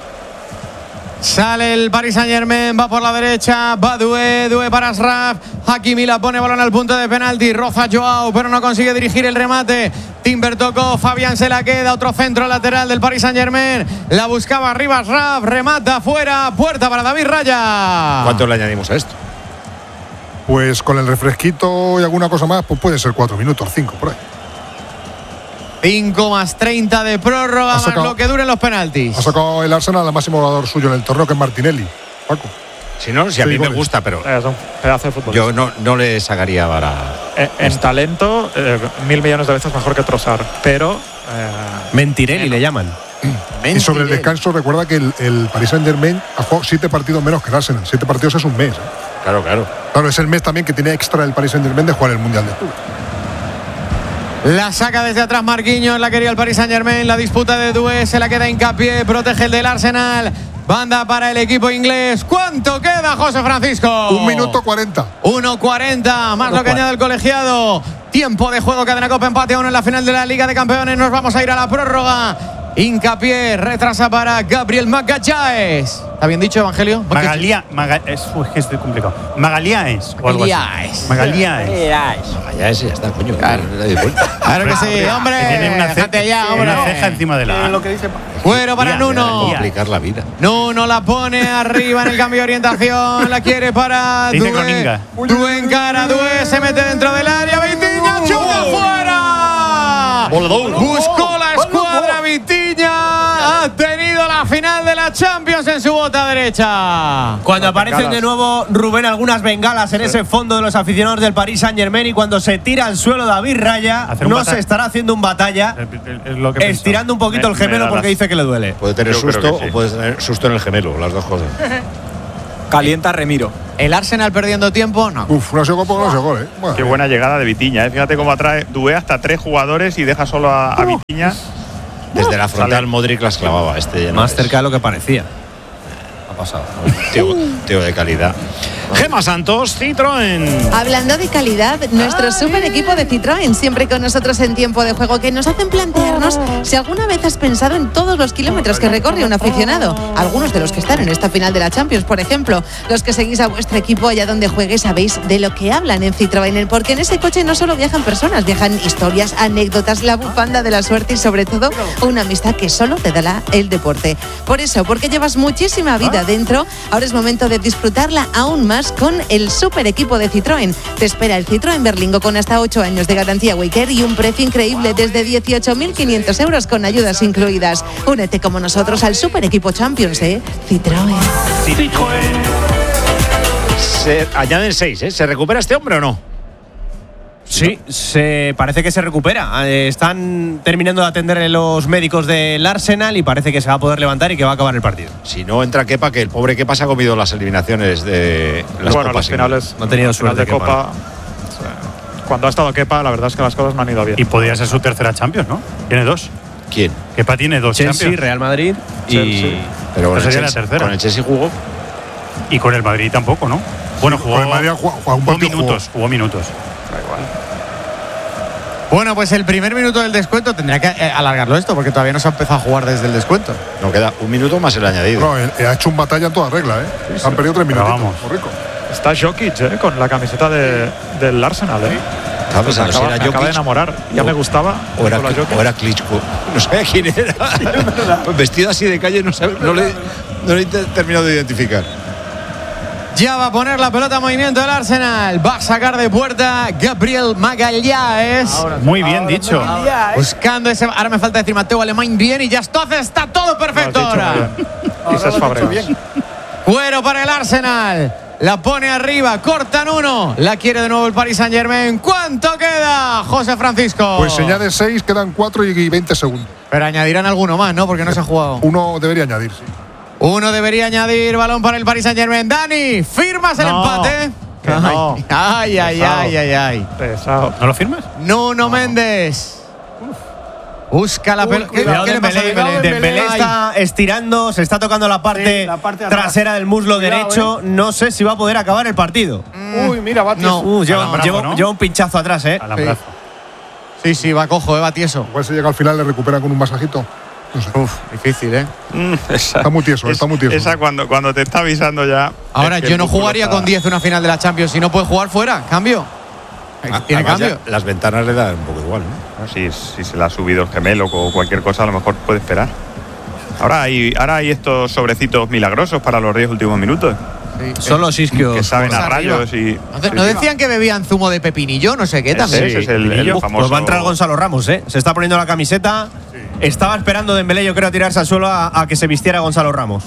Speaker 1: Sale el Paris Saint Germain, va por la derecha, va Doué, Doué para Ashraf, Hakimi la pone balón al punto de penalti, roza Joao, pero no consigue dirigir el remate, Timber tocó, Fabián se la queda, otro centro lateral del Paris Saint Germain, la buscaba arriba Ashraf, remata afuera, puerta para David Raya.
Speaker 3: ¿Cuánto le añadimos a esto?
Speaker 7: Pues con el refresquito y alguna cosa más, pues pueden ser cuatro minutos, cinco, por ahí.
Speaker 1: cinco más treinta de prórroga,
Speaker 7: Ha
Speaker 1: más
Speaker 7: sacado-
Speaker 1: lo que duren los penaltis.
Speaker 7: Ha sacado el Arsenal al máximo goleador suyo en el torneo, que es Martinelli. Paco.
Speaker 3: Si no, si a
Speaker 7: Sí,
Speaker 3: mí me
Speaker 7: goles.
Speaker 3: gusta, pero
Speaker 8: Es un pedazo de fútbol.
Speaker 3: yo no, no le sacaría para.
Speaker 8: En, en talento, eh, mil millones de veces mejor que Trossard. Pero. eh,
Speaker 2: Mentirelli le llaman.
Speaker 7: Y sobre el descanso, recuerda que el, el Paris Saint Germain ha jugado siete partidos menos que el Arsenal. Siete partidos es un mes. ¿eh?
Speaker 3: Claro, claro.
Speaker 7: Claro, es el mes también que tiene extra el Paris Saint Germain de jugar el Mundial de Clubes.
Speaker 1: La saca desde atrás Marquinhos, la quería el Paris Saint Germain, la disputa de Doué, se la queda Hincapié, protege el del Arsenal. Banda para el equipo inglés. ¿Cuánto queda, José Francisco?
Speaker 7: Un minuto cuarenta.
Speaker 1: uno cuarenta, más lo que añade el colegiado. Tiempo de juego, cadena Copa, empate a uno en la final de la Liga de Campeones. Nos vamos a ir a la prórroga. Hincapié, retrasa para Gabriel Magalhães. ¿Está bien dicho, Evangelio?
Speaker 6: Magalia, Maga- es, uy, que es complicado. Magaliaes o algo así.
Speaker 1: Magaliaes.
Speaker 6: Magaliaes.
Speaker 3: Ya ese ya está, coño. Claro,
Speaker 1: Claro que sí, hombre.
Speaker 6: Que tiene una, ce-
Speaker 1: Déjate ya, hombre.
Speaker 6: una ceja encima de la A.
Speaker 1: Fuera para Nuno.
Speaker 3: complicar la vida.
Speaker 1: Nuno la pone arriba en el cambio de orientación. La quiere para
Speaker 6: Dice
Speaker 1: Doué.
Speaker 6: Groninga.
Speaker 1: Doué encara, Doué se mete dentro del área. Vitinha, chuta fuera. Buscó la escuadra Vitinha. Ha tenido la final de la Champions en su bota derecha.
Speaker 2: Cuando aparecen de nuevo, Rubén, algunas bengalas en ese fondo de los aficionados del Paris Saint Germain, y cuando se tira al suelo David Raya,
Speaker 6: Hacer un
Speaker 2: no
Speaker 6: bata-
Speaker 2: se estará haciendo un batalla,
Speaker 6: Es lo que he
Speaker 2: estirando un poquito
Speaker 4: Me-
Speaker 2: el gemelo
Speaker 4: me da
Speaker 2: porque
Speaker 4: las-
Speaker 2: dice que le duele.
Speaker 3: Puede tener
Speaker 4: Yo creo
Speaker 3: susto
Speaker 4: que sí.
Speaker 3: o puede tener susto en el gemelo, las dos cosas.
Speaker 5: Calienta Remiro.
Speaker 1: El Arsenal perdiendo tiempo, no.
Speaker 7: Uf, no ha sido gol, no ha sido gol, ¿eh? Bueno,
Speaker 4: Qué buena llegada de Vitinha, ¿eh? Fíjate cómo atrae Doué hasta tres jugadores y deja solo a, a Vitinha.
Speaker 3: Desde la frontal Modric las clavaba. Este ya no
Speaker 2: Más
Speaker 3: es.
Speaker 2: cerca de lo que parecía. Ha pasado.
Speaker 3: Tío, tío de calidad. Gema Santos, Citroën.
Speaker 10: Hablando de calidad, nuestro super equipo de Citroën, siempre con nosotros en tiempo de juego, que nos hacen plantearnos si alguna vez has pensado en todos los kilómetros que recorre un aficionado. Algunos de los que están en esta final de la Champions, por ejemplo. Los que seguís a vuestro equipo allá donde juegue, sabéis de lo que hablan en Citroën, porque en ese coche no solo viajan personas, viajan historias, anécdotas, la bufanda de la suerte y sobre todo una amistad que solo te da el deporte. Por eso, porque llevas muchísima vida dentro, ahora es momento de disfrutarla aún más con el super equipo de Citroën. Te espera el Citroën Berlingo con hasta ocho años de garantía Waycare y un precio increíble desde dieciocho mil quinientos euros con ayudas incluidas. Únete como nosotros al super equipo Champions, ¿eh? Citroën.
Speaker 3: Se añaden seis, ¿eh? ¿Se recupera este hombre o no?
Speaker 2: Sí, se parece que se recupera. Eh, están terminando de atenderle los médicos del Arsenal y parece que se va a poder levantar y que va a acabar el partido.
Speaker 3: Si no entra Kepa, que el pobre Kepa se ha comido las eliminaciones de las
Speaker 8: bueno,
Speaker 3: copas.
Speaker 8: las finales.
Speaker 2: No ha tenido
Speaker 8: final
Speaker 2: suerte
Speaker 8: de
Speaker 2: Kepa,
Speaker 8: Copa.
Speaker 2: ¿no?
Speaker 8: O sea, cuando ha estado Kepa, la verdad es que las cosas no han ido bien.
Speaker 6: Y podría ser su tercera Champions, ¿no? Tiene dos.
Speaker 3: ¿Quién?
Speaker 6: Kepa tiene dos
Speaker 2: Chelsea,
Speaker 6: Champions.
Speaker 2: Real Madrid y.
Speaker 8: Chelsea.
Speaker 3: Pero con el,
Speaker 6: sería la
Speaker 3: Chelsea,
Speaker 6: tercera.
Speaker 3: con el Chelsea jugó.
Speaker 6: Y con el Madrid tampoco, ¿no? Bueno, jugó,
Speaker 7: Con el Madrid ha jugado- jugado un
Speaker 6: jugó
Speaker 7: partido,
Speaker 6: minutos, jugó minutos.
Speaker 8: Da igual.
Speaker 1: Bueno, pues el primer minuto del descuento tendría que eh, alargarlo esto, porque todavía no se ha empezado a jugar desde el descuento.
Speaker 3: No queda un minuto más el añadido.
Speaker 7: No, él- él ha hecho un batalla en toda regla, ¿eh? Han perdido tres
Speaker 6: Pero
Speaker 7: minutitos.
Speaker 6: vamos.
Speaker 7: Muy rico.
Speaker 8: Está Jokic, ¿eh? Con la camiseta de, del Arsenal, ¿eh?
Speaker 3: Estaba
Speaker 8: Me
Speaker 3: pensando si
Speaker 8: acaba,
Speaker 3: era
Speaker 8: me acaba de
Speaker 3: Jokic
Speaker 8: enamorar. Ya
Speaker 3: o-
Speaker 8: me gustaba.
Speaker 3: o era,
Speaker 8: Nicola Jokic.
Speaker 3: o era Klitschko. No sabía quién era. Vestido así de calle, no, sabe- no le, no le he terminado de identificar.
Speaker 1: Ya va a poner la pelota en movimiento el Arsenal. Va a sacar de puerta Gabriel Magalhães.
Speaker 6: Muy bien dicho.
Speaker 1: Buscando ese. Ahora me falta decir Mateo Alemán bien y ya entonces está todo perfecto
Speaker 8: Lo has dicho
Speaker 1: ahora.
Speaker 8: muy bien. Quizás Fabregas.
Speaker 1: Cuero para el Arsenal. La pone arriba, cortan uno. La quiere de nuevo el Paris Saint Germain. ¿Cuánto queda, José Francisco?
Speaker 7: Pues se añade seis, quedan cuatro y veinte segundos.
Speaker 1: Pero añadirán alguno más, ¿no? Porque no se ha jugado.
Speaker 7: Uno debería añadir, sí.
Speaker 1: Uno debería añadir balón para el Paris Saint Germain. Dani, ¿firmas el
Speaker 8: No,
Speaker 1: empate?
Speaker 8: que no.
Speaker 1: Ay, ay,
Speaker 8: Pesado.
Speaker 1: ay, ay, ay.
Speaker 8: Pesado.
Speaker 6: ¿No lo firmas?
Speaker 1: Nuno Méndez. Busca la pelota. ¿Qué,
Speaker 2: Cuidado
Speaker 1: qué le pasa a
Speaker 2: Dembélé,
Speaker 1: Dembélé?
Speaker 2: Dembélé
Speaker 1: Ay.
Speaker 2: está estirando, se está tocando la parte,
Speaker 14: Sí, la parte de atrás.
Speaker 2: trasera del muslo
Speaker 14: Cuidado,
Speaker 2: derecho. No sé si va a poder acabar el partido.
Speaker 14: Uy, mira, va
Speaker 1: No.
Speaker 2: Uh, lleva,
Speaker 6: Alambrazo,
Speaker 2: lleva-
Speaker 6: ¿no?
Speaker 2: lleva un pinchazo atrás, ¿eh?
Speaker 6: Alambrazo.
Speaker 1: Sí, sí, va cojo, eh, va tieso.
Speaker 7: Igual si llega al final le recupera con un masajito. No sé.
Speaker 1: Uf, difícil, ¿eh?
Speaker 4: Mm, esa,
Speaker 7: Está muy tieso, está muy tieso.
Speaker 4: Esa cuando, cuando te está avisando ya.
Speaker 1: Ahora,
Speaker 4: es que
Speaker 1: yo
Speaker 4: el
Speaker 1: no
Speaker 4: músculo
Speaker 1: jugaría
Speaker 4: está-
Speaker 1: con diez una final de la Champions. Si no puede jugar fuera, cambio.
Speaker 3: Ah,
Speaker 1: Tiene
Speaker 3: además,
Speaker 1: cambio.
Speaker 3: ya las ventanas le dan un poco igual, ¿no?
Speaker 4: Ah, Si, si se le ha subido el gemelo o cualquier cosa, a lo mejor puede esperar. Ahora hay, ahora hay estos sobrecitos milagrosos para los diez últimos minutos.
Speaker 1: Sí,
Speaker 2: Son los isquios.
Speaker 4: Que saben a
Speaker 1: arriba.
Speaker 4: rayos y.
Speaker 1: ¿No de- ¿No decían que bebían zumo de pepinillo? No sé qué
Speaker 4: Ese,
Speaker 1: también.
Speaker 4: ese es el, el
Speaker 2: Pepinillo.
Speaker 4: famoso.
Speaker 2: Pues va a entrar Gonzalo Ramos, ¿eh? Se está poniendo la camiseta. Estaba esperando Dembélé, yo creo, a tirarse al suelo a, a que se vistiera Gonzalo Ramos.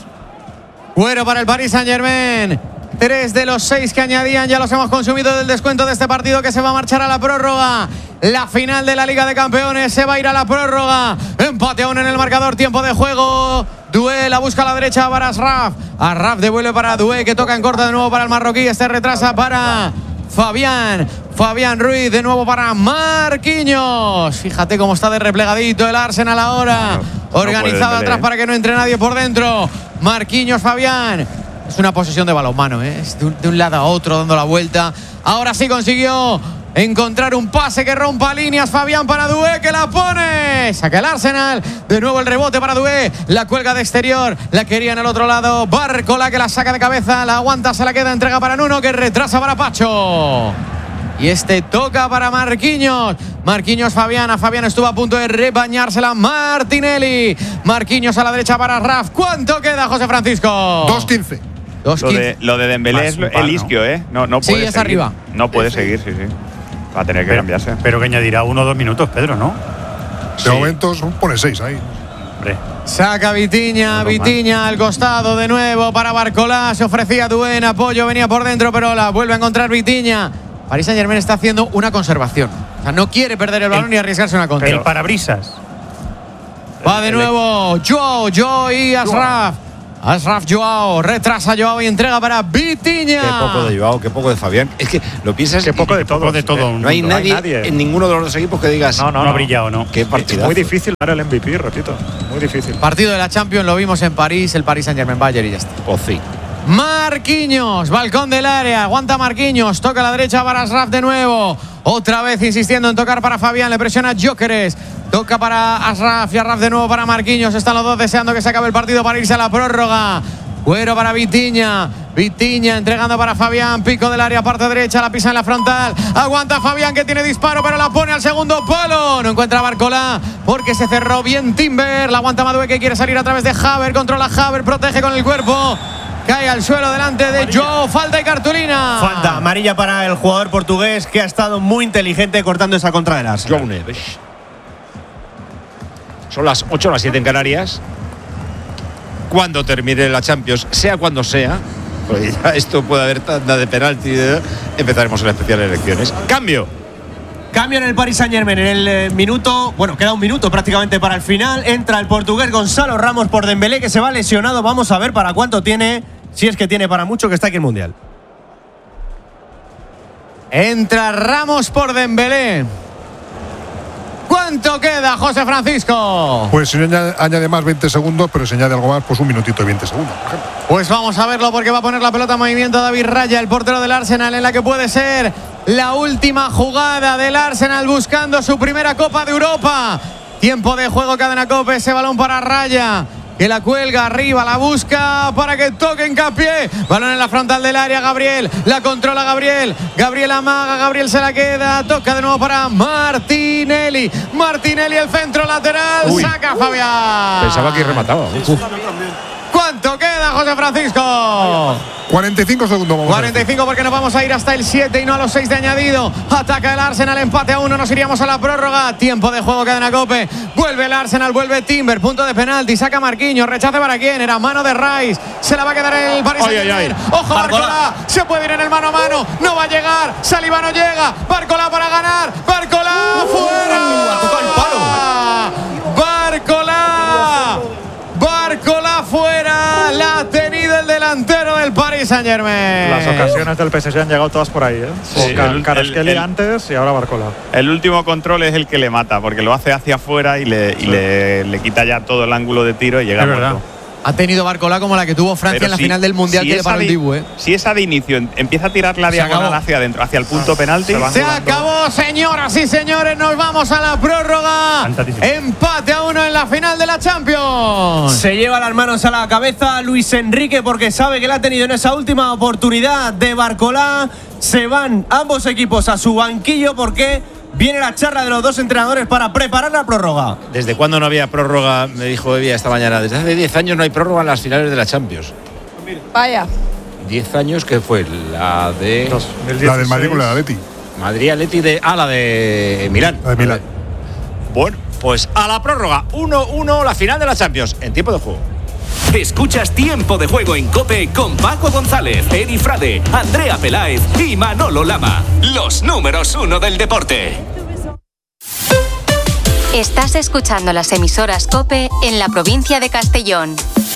Speaker 1: Cuero para el Paris Saint Germain. Tres de los seis que añadían ya los hemos consumido del descuento de este partido que se va a marchar a la prórroga. La final de la Liga de Campeones se va a ir a la prórroga. Empate aún en el marcador, tiempo de juego. Dué la busca a la derecha para Asraf. Asraf devuelve para Dué que toca en corta de nuevo para el marroquí. Este retrasa para Fabián. Fabián Ruiz de nuevo para Marquinhos. Fíjate cómo está de replegadito el Arsenal ahora.
Speaker 4: No, no puede
Speaker 1: Organizado
Speaker 4: Dembélé,
Speaker 1: atrás
Speaker 4: ¿eh?
Speaker 1: para que no entre nadie por dentro. Marquinhos, Fabián. Es una posesión de balonmano, ¿eh? Es de un, de un lado a otro dando la vuelta. Ahora sí consiguió encontrar un pase que rompa líneas. Fabián para Dué que la pone. Saca el Arsenal. De nuevo el rebote para Dué. La cuelga de exterior. La quería en el otro lado. Barcola que la saca de cabeza. La aguanta, se la queda. Entrega para Nuno que retrasa para Pacho. Y este toca para Marquinhos. Marquinhos, Fabián. A Fabián estuvo a punto de rebañársela Martinelli. Marquinhos a la derecha para Raf. ¿Cuánto queda, José Francisco?
Speaker 7: dos quince.
Speaker 1: dos
Speaker 4: Lo
Speaker 1: quince.
Speaker 4: de, lo de Dembélé
Speaker 6: Más
Speaker 4: es
Speaker 6: un
Speaker 4: lo-
Speaker 6: par,
Speaker 4: el
Speaker 6: ¿no?
Speaker 4: isquio, ¿eh? No, no
Speaker 1: Sí,
Speaker 4: puede
Speaker 1: es
Speaker 4: seguir.
Speaker 1: arriba.
Speaker 4: No puede seguir, sí, sí. Va a tener que
Speaker 6: Pero,
Speaker 4: cambiarse.
Speaker 6: pero que añadirá uno o dos minutos, Pedro, ¿no?
Speaker 7: De momento pone seis ahí.
Speaker 6: Hombre.
Speaker 1: Saca Vitiña, Vitiña al costado de nuevo para Barcolá. Se ofrecía Duén, apoyo, venía por dentro, pero la vuelve a encontrar Vitiña. Paris Saint Germain está haciendo una conservación. O sea, no quiere perder el balón
Speaker 6: El-
Speaker 1: ni arriesgarse una contra.
Speaker 6: El parabrisas.
Speaker 1: Va de nuevo Joe, Joe y Asraf. Ashraf Joao, retrasa Joao y entrega para Vitinha.
Speaker 3: Qué poco de Joao, qué poco de Fabián. Es que lo piensas.
Speaker 8: Qué poco de todo.
Speaker 6: de todo.
Speaker 3: No hay,
Speaker 8: no
Speaker 3: nadie,
Speaker 8: hay nadie
Speaker 3: en ninguno de los dos equipos que digas.
Speaker 8: No, no,
Speaker 6: No,
Speaker 8: no.
Speaker 6: ha brillado, ¿no?
Speaker 3: Qué partidazo.
Speaker 8: Es muy difícil dar el M V P, repito. Muy difícil.
Speaker 1: Partido de la Champions, lo vimos en París, el Paris Saint-Germain Bayern y ya está.
Speaker 3: Pues sí.
Speaker 1: Marquinhos, balcón del área, aguanta Marquinhos, toca a la derecha para Ashraf de nuevo. Otra vez insistiendo en tocar para Fabián, le presiona Gyökeres. Toca para Ashraf y Ashraf de nuevo para Marquinhos. Están los dos deseando que se acabe el partido para irse a la prórroga. Cuero para Vitinha. Vitinha entregando para Fabián. Pico del área, parte derecha, la pisa en la frontal. Aguanta Fabián que tiene disparo, pero la pone al segundo palo. No encuentra a Barcola porque se cerró bien Timber. La aguanta Madueke que quiere salir a través de Haver. Controla Haver, protege con el cuerpo. Cae al suelo delante de Joao. Falta y cartulina.
Speaker 2: Falta amarilla para el jugador portugués que ha estado muy inteligente cortando esa contra del Arsenal.
Speaker 3: Joao Neves. Son las ocho, las siete en Canarias. Cuando termine la Champions, sea cuando sea, porque ya esto puede haber tanda de penalti, empezaremos en las especiales elecciones. Cambio.
Speaker 2: Cambio en el Paris Saint-Germain en el eh, minuto, bueno, queda un minuto prácticamente para el final. Entra el portugués Gonzalo Ramos por Dembélé, que se va lesionado. Vamos a ver para cuánto tiene, si es que tiene para mucho, que está aquí en Mundial.
Speaker 1: Entra Ramos por Dembélé. ¿Cuánto queda, José Francisco?
Speaker 7: Pues si no añade, añade más veinte segundos, pero si añade algo más, pues un minutito y veinte segundos, por ejemplo.
Speaker 1: Pues vamos a verlo porque va a poner la pelota en movimiento David Raya, el portero del Arsenal, en la que puede ser la última jugada del Arsenal buscando su primera Copa de Europa. Tiempo de juego, Cadena Cope, ese balón para Raya, que la cuelga arriba, la busca para que toque hincapié. Balón en la frontal del área, Gabriel. La controla Gabriel. Gabriel amaga, Gabriel se la queda. Toca de nuevo para Martinelli. Martinelli, el centro lateral.
Speaker 3: Uy.
Speaker 1: Saca Fabián.
Speaker 3: Pensaba que remataba. Uf.
Speaker 1: ¿Cuánto queda, José Francisco?
Speaker 7: cuarenta y cinco segundos, vamos
Speaker 1: cuarenta y cinco porque nos vamos a ir hasta el siete y no a los seis de añadido. Ataca el Arsenal, empate a uno, nos iríamos a la prórroga. Tiempo de juego, Cadena Cope. Vuelve el Arsenal, vuelve Timber, punto de penalti, saca Marquinhos, rechace para quién, era mano de Rice. Se la va a quedar el Paris Saint-Germain. Ojo, Barcola, se puede ir en el mano a mano, no va a llegar, Saliba no llega, Barcola para ganar, Barcola fuera.
Speaker 2: Tocó el palo.
Speaker 1: Barcola. Barcola fuera, la ha tenido el delantero del Paris Saint-Germain.
Speaker 8: Las ocasiones del P S G han llegado todas por ahí, ¿eh?
Speaker 4: Sí, el-
Speaker 8: Kvaratskhelia
Speaker 4: el- el-
Speaker 8: antes y ahora Barcola.
Speaker 4: El último control es el que le mata, porque lo hace hacia afuera y le, y le, le quita ya todo el ángulo de tiro y llega
Speaker 6: Es verdad.
Speaker 4: muerto.
Speaker 1: Ha tenido Barcola como la que tuvo Francia
Speaker 4: Pero
Speaker 1: en la
Speaker 4: si-
Speaker 1: final del Mundial
Speaker 4: si
Speaker 1: que le
Speaker 4: esa
Speaker 1: paró el
Speaker 4: di-
Speaker 1: Dibu, ¿eh?
Speaker 4: Si esa de inicio em- empieza a tirar la
Speaker 1: Se
Speaker 4: diagonal
Speaker 1: acabó.
Speaker 4: hacia adentro, hacia el punto penalti.
Speaker 8: se van
Speaker 1: Se
Speaker 8: jugando.
Speaker 1: acabó, señoras y señores. Nos vamos a la prórroga.
Speaker 6: Fantástico.
Speaker 1: Empate a uno en la final de la Champions.
Speaker 2: Se lleva las manos a la cabeza Luis Enrique porque sabe que la ha tenido en esa última oportunidad de Barcola. Se van ambos equipos a su banquillo porque viene la charla de los dos entrenadores para preparar la prórroga.
Speaker 3: ¿Desde cuándo no había prórroga? Me dijo Evia esta mañana. Desde hace diez años no hay prórroga en las finales de la Champions.
Speaker 13: Vaya.
Speaker 3: diez años que fue la de
Speaker 8: dos mil dieciséis.
Speaker 7: La del Madrid con la de Atleti.
Speaker 3: Madrid Atleti de ah, la de Milán.
Speaker 7: La de Milán.
Speaker 3: Bueno, pues a la prórroga. uno uno la final de la Champions en tiempo de juego.
Speaker 14: Escuchas Tiempo de Juego en COPE con Paco González, Eri Frade, Andrea Peláez y Manolo Lama. Los números uno del deporte.
Speaker 15: Estás escuchando las emisoras COPE en la provincia de Castellón.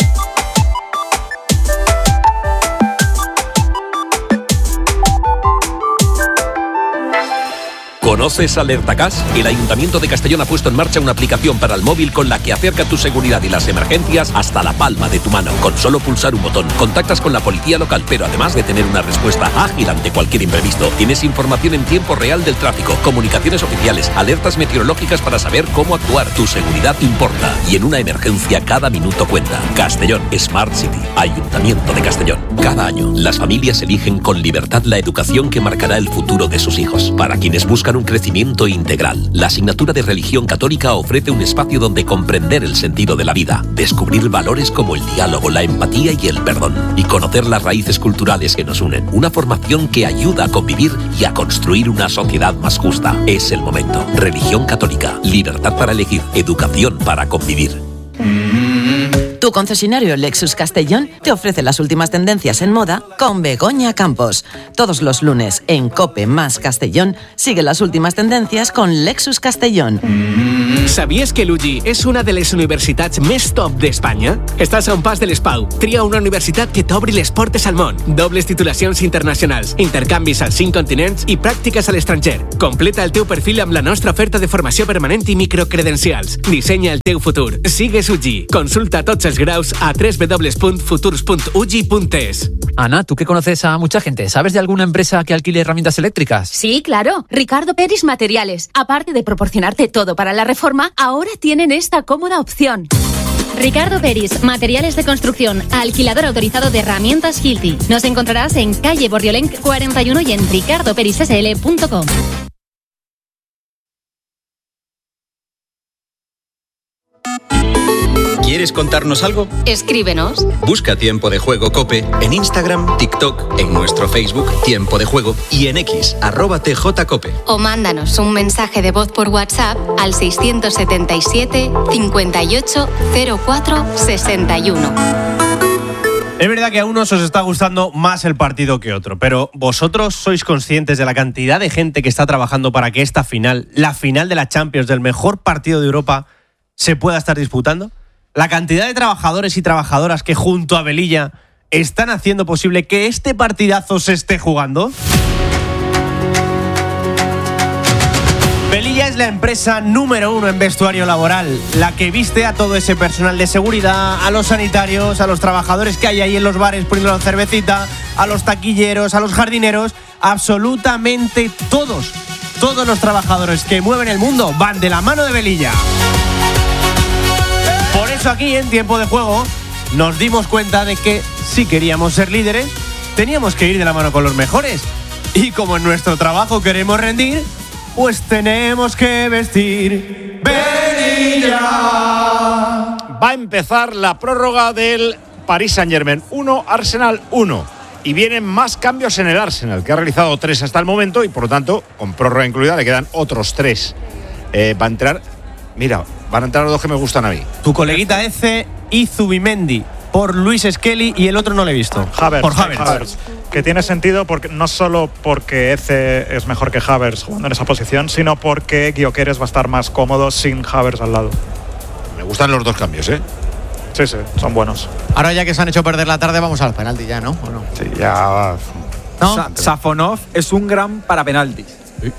Speaker 14: ¿Conoces AlertaCas? El Ayuntamiento de Castellón ha puesto en marcha una aplicación para el móvil con la que acerca tu seguridad y las emergencias hasta la palma de tu mano. Con solo pulsar un botón, contactas con la policía local, pero además de tener una respuesta ágil ante cualquier imprevisto, tienes información en tiempo real del tráfico, comunicaciones oficiales, alertas meteorológicas para saber cómo actuar. Tu seguridad importa y en una emergencia cada minuto cuenta. Castellón Smart City, Ayuntamiento de Castellón. Cada año, las familias eligen con libertad la educación que marcará el futuro de sus hijos. Para quienes buscan un crecimiento integral, la asignatura de religión católica ofrece un espacio donde comprender el sentido de la vida, descubrir valores como el diálogo, la empatía y el perdón, y conocer las raíces culturales que nos unen. Una formación que ayuda a convivir y a construir una sociedad más justa. Es el momento. Religión católica, libertad para elegir, educación para convivir.
Speaker 16: Tu concesionario Lexus Castellón te ofrece las últimas tendencias en moda con Begoña Campos. Todos los lunes en COPE más Castellón sigue las últimas tendencias con Lexus Castellón.
Speaker 17: Sabies que l'U G I és una de les universitats més top d'Espanya? Estàs a un pas de l'ESPAU. Tria una universitat que t'obri les portes al món. Dobles titulacions internacionals, intercanvis als cinc continents i pràctiques a l'estranger. Completa el teu perfil amb la nostra oferta de formació permanent i microcredencials. Dissenya el teu futur. Sigues U G I. Consulta tots els graus a doble u doble u doble u punt futurs punt u g i punt es.
Speaker 18: Ana, tú que conoces a mucha gente, ¿sabes de alguna empresa que alquile herramientas eléctricas?
Speaker 19: Sí, claro. Ricardo Peris Materiales. Aparte de proporcionarte todo para la reforma, ahora tienen esta cómoda opción. Ricardo Peris, materiales de construcción, alquilador autorizado de herramientas Hilti. Nos encontrarás en calle Borriolenc cuarenta y uno y en ricardo peris s l punto com.
Speaker 20: ¿Quieres contarnos algo?
Speaker 15: Escríbenos.
Speaker 20: Busca Tiempo de Juego COPE en Instagram, TikTok, en nuestro Facebook Tiempo de Juego y en X, arroba tjcope.
Speaker 15: O mándanos un mensaje de voz por WhatsApp al seiscientos setenta y siete, cincuenta y ocho, cero cuatro, sesenta y uno.
Speaker 2: Es verdad que a unos os está gustando más el partido que otro, pero ¿vosotros sois conscientes de la cantidad de gente que está trabajando para que esta final, la final de la Champions, del mejor partido de Europa, se pueda estar disputando? La cantidad de trabajadores y trabajadoras que junto a Velilla están haciendo posible que este partidazo se esté jugando. Velilla es la empresa número uno en vestuario laboral, la que viste a todo ese personal de seguridad, a los sanitarios, a los trabajadores que hay ahí en los bares poniendo la cervecita, a los taquilleros, a los jardineros, absolutamente todos, todos los trabajadores que mueven el mundo van de la mano de Velilla. Por eso aquí en Tiempo de Juego nos dimos cuenta de que si queríamos ser líderes, teníamos que ir de la mano con los mejores. Y como en nuestro trabajo queremos rendir, pues tenemos que vestir Velilla.
Speaker 3: Va a empezar la prórroga del Paris Saint-Germain uno, Arsenal uno. Y vienen más cambios en el Arsenal, que ha realizado tres hasta el momento y por lo tanto, con prórroga incluida, le quedan otros tres. Eh, va a entrar... Mira, van a entrar los dos que me gustan a mí.
Speaker 2: Tu coleguita Eze y Zubimendi por Luis Skelly y el otro no lo he visto.
Speaker 8: Havertz,
Speaker 2: por Havertz.
Speaker 8: Havertz. Que tiene sentido porque no solo porque Eze es mejor que Havertz jugando en esa posición, sino porque Gyökeres va a estar más cómodo sin Havertz al lado.
Speaker 3: Me gustan los dos cambios, ¿eh?
Speaker 8: Sí, sí, son buenos.
Speaker 1: Ahora ya que se han hecho perder la tarde, vamos al penalti ya, ¿no? ¿O no?
Speaker 8: Sí, ya.
Speaker 1: ¿No?
Speaker 5: Sa- Safonov es un gran para penaltis.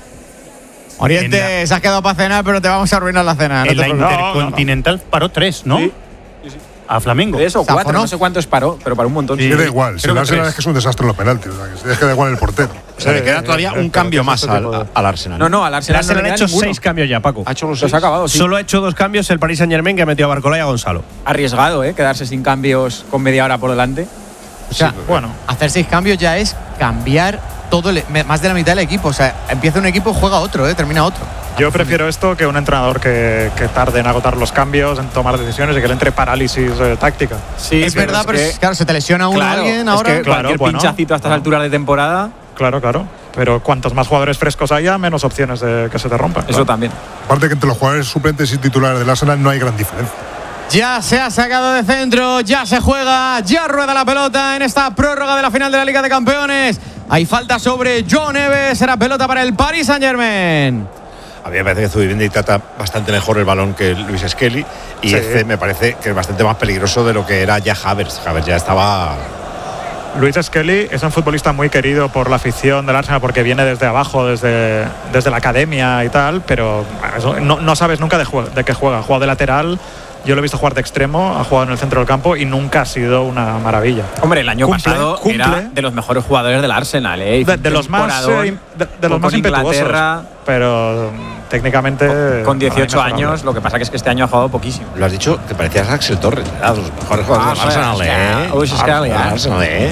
Speaker 1: Oriente,
Speaker 6: En
Speaker 1: se has quedado para cenar, pero te vamos a arruinar la cena. No
Speaker 6: En
Speaker 1: te
Speaker 6: la
Speaker 1: preocupes.
Speaker 6: Intercontinental paró tres, ¿no?
Speaker 5: Sí.
Speaker 6: A Flamengo.
Speaker 5: Tres o cuatro,
Speaker 1: Safonov.
Speaker 5: no sé cuántos paró, pero para un montón.
Speaker 7: Sí, da igual. Si
Speaker 6: creo
Speaker 7: el
Speaker 6: que
Speaker 7: Arsenal
Speaker 6: tres.
Speaker 7: es que es un desastre en los penaltis. O sea, que se deje da igual el portero.
Speaker 3: O sea, le queda todavía un cambio más
Speaker 8: este
Speaker 3: al, al Arsenal.
Speaker 5: No, no, al
Speaker 2: El
Speaker 5: Arsenal,
Speaker 2: Arsenal
Speaker 5: no le
Speaker 2: ha
Speaker 5: queda
Speaker 2: hecho
Speaker 5: ninguno.
Speaker 2: seis cambios ya, Paco.
Speaker 3: Ha hecho los
Speaker 5: Los
Speaker 3: seis.
Speaker 5: ha acabado, sí.
Speaker 2: Solo ha hecho dos cambios el Paris Saint-Germain, que ha metido a Barcola y a Gonzalo.
Speaker 5: Arriesgado, ¿eh? Quedarse sin cambios con media hora por delante.
Speaker 1: O sea,
Speaker 8: Bueno,
Speaker 1: hacer seis cambios ya es cambiar todo el- más de la mitad del equipo. O sea, empieza un equipo, juega otro, ¿eh? Termina otro.
Speaker 8: yo prefiero esto que un entrenador que, que tarde en agotar los cambios, en tomar decisiones y que le entre parálisis eh, táctica.
Speaker 5: Sí,
Speaker 1: es verdad, pero es- claro, se te lesiona uno
Speaker 5: claro,
Speaker 1: alguien
Speaker 5: es
Speaker 1: ahora.
Speaker 5: que
Speaker 8: Claro,
Speaker 5: cualquier
Speaker 8: bueno.
Speaker 5: pinchacito a estas alturas de temporada,
Speaker 8: Claro, claro. Pero cuantos más jugadores frescos haya, menos opciones de que se te rompan.
Speaker 5: eso
Speaker 8: claro.
Speaker 5: también.
Speaker 7: Aparte que entre los jugadores suplentes y titulares del Arsenal no hay gran diferencia.
Speaker 1: Ya se ha sacado de centro, ya se juega, ya rueda la pelota en esta prórroga de la final de la Liga de Campeones. Hay falta sobre Joao Neves, será pelota para el Paris Saint-Germain.
Speaker 3: A mí me parece que Zubimendi trata bastante mejor el balón que Luis Skelly y
Speaker 8: Sí.
Speaker 3: este me parece que es bastante más peligroso de lo que era ya Havertz. Havertz ya estaba...
Speaker 8: Luis Skelly es un futbolista muy querido por la afición del Arsenal porque viene desde abajo, desde, desde la academia y tal, pero eso, no, no sabes nunca de, jue- de qué juega. Ha jugado de lateral, yo lo he visto jugar de extremo, ha jugado en el centro del campo y nunca ha sido una maravilla.
Speaker 5: Hombre, el año
Speaker 8: Cumple,
Speaker 5: pasado
Speaker 8: cumple.
Speaker 5: era de los mejores jugadores del Arsenal, ¿eh?
Speaker 8: De, de los más,
Speaker 5: Temporadón,
Speaker 8: eh, de, de los
Speaker 5: con
Speaker 8: más impetuosos,
Speaker 5: Inglaterra,
Speaker 8: pero mm, técnicamente
Speaker 5: con dieciocho
Speaker 8: para mí no es
Speaker 5: años, lo que pasa que es que este año ha jugado poquísimo.
Speaker 3: Lo has dicho que parecías Axel Torres, era de los mejores jugadores
Speaker 5: Ah,
Speaker 3: del Arsenal,
Speaker 5: sí,
Speaker 3: ¿eh?
Speaker 5: Luis Skelly,
Speaker 3: Ah,
Speaker 5: ¿eh?
Speaker 3: Arsenal, ¿eh?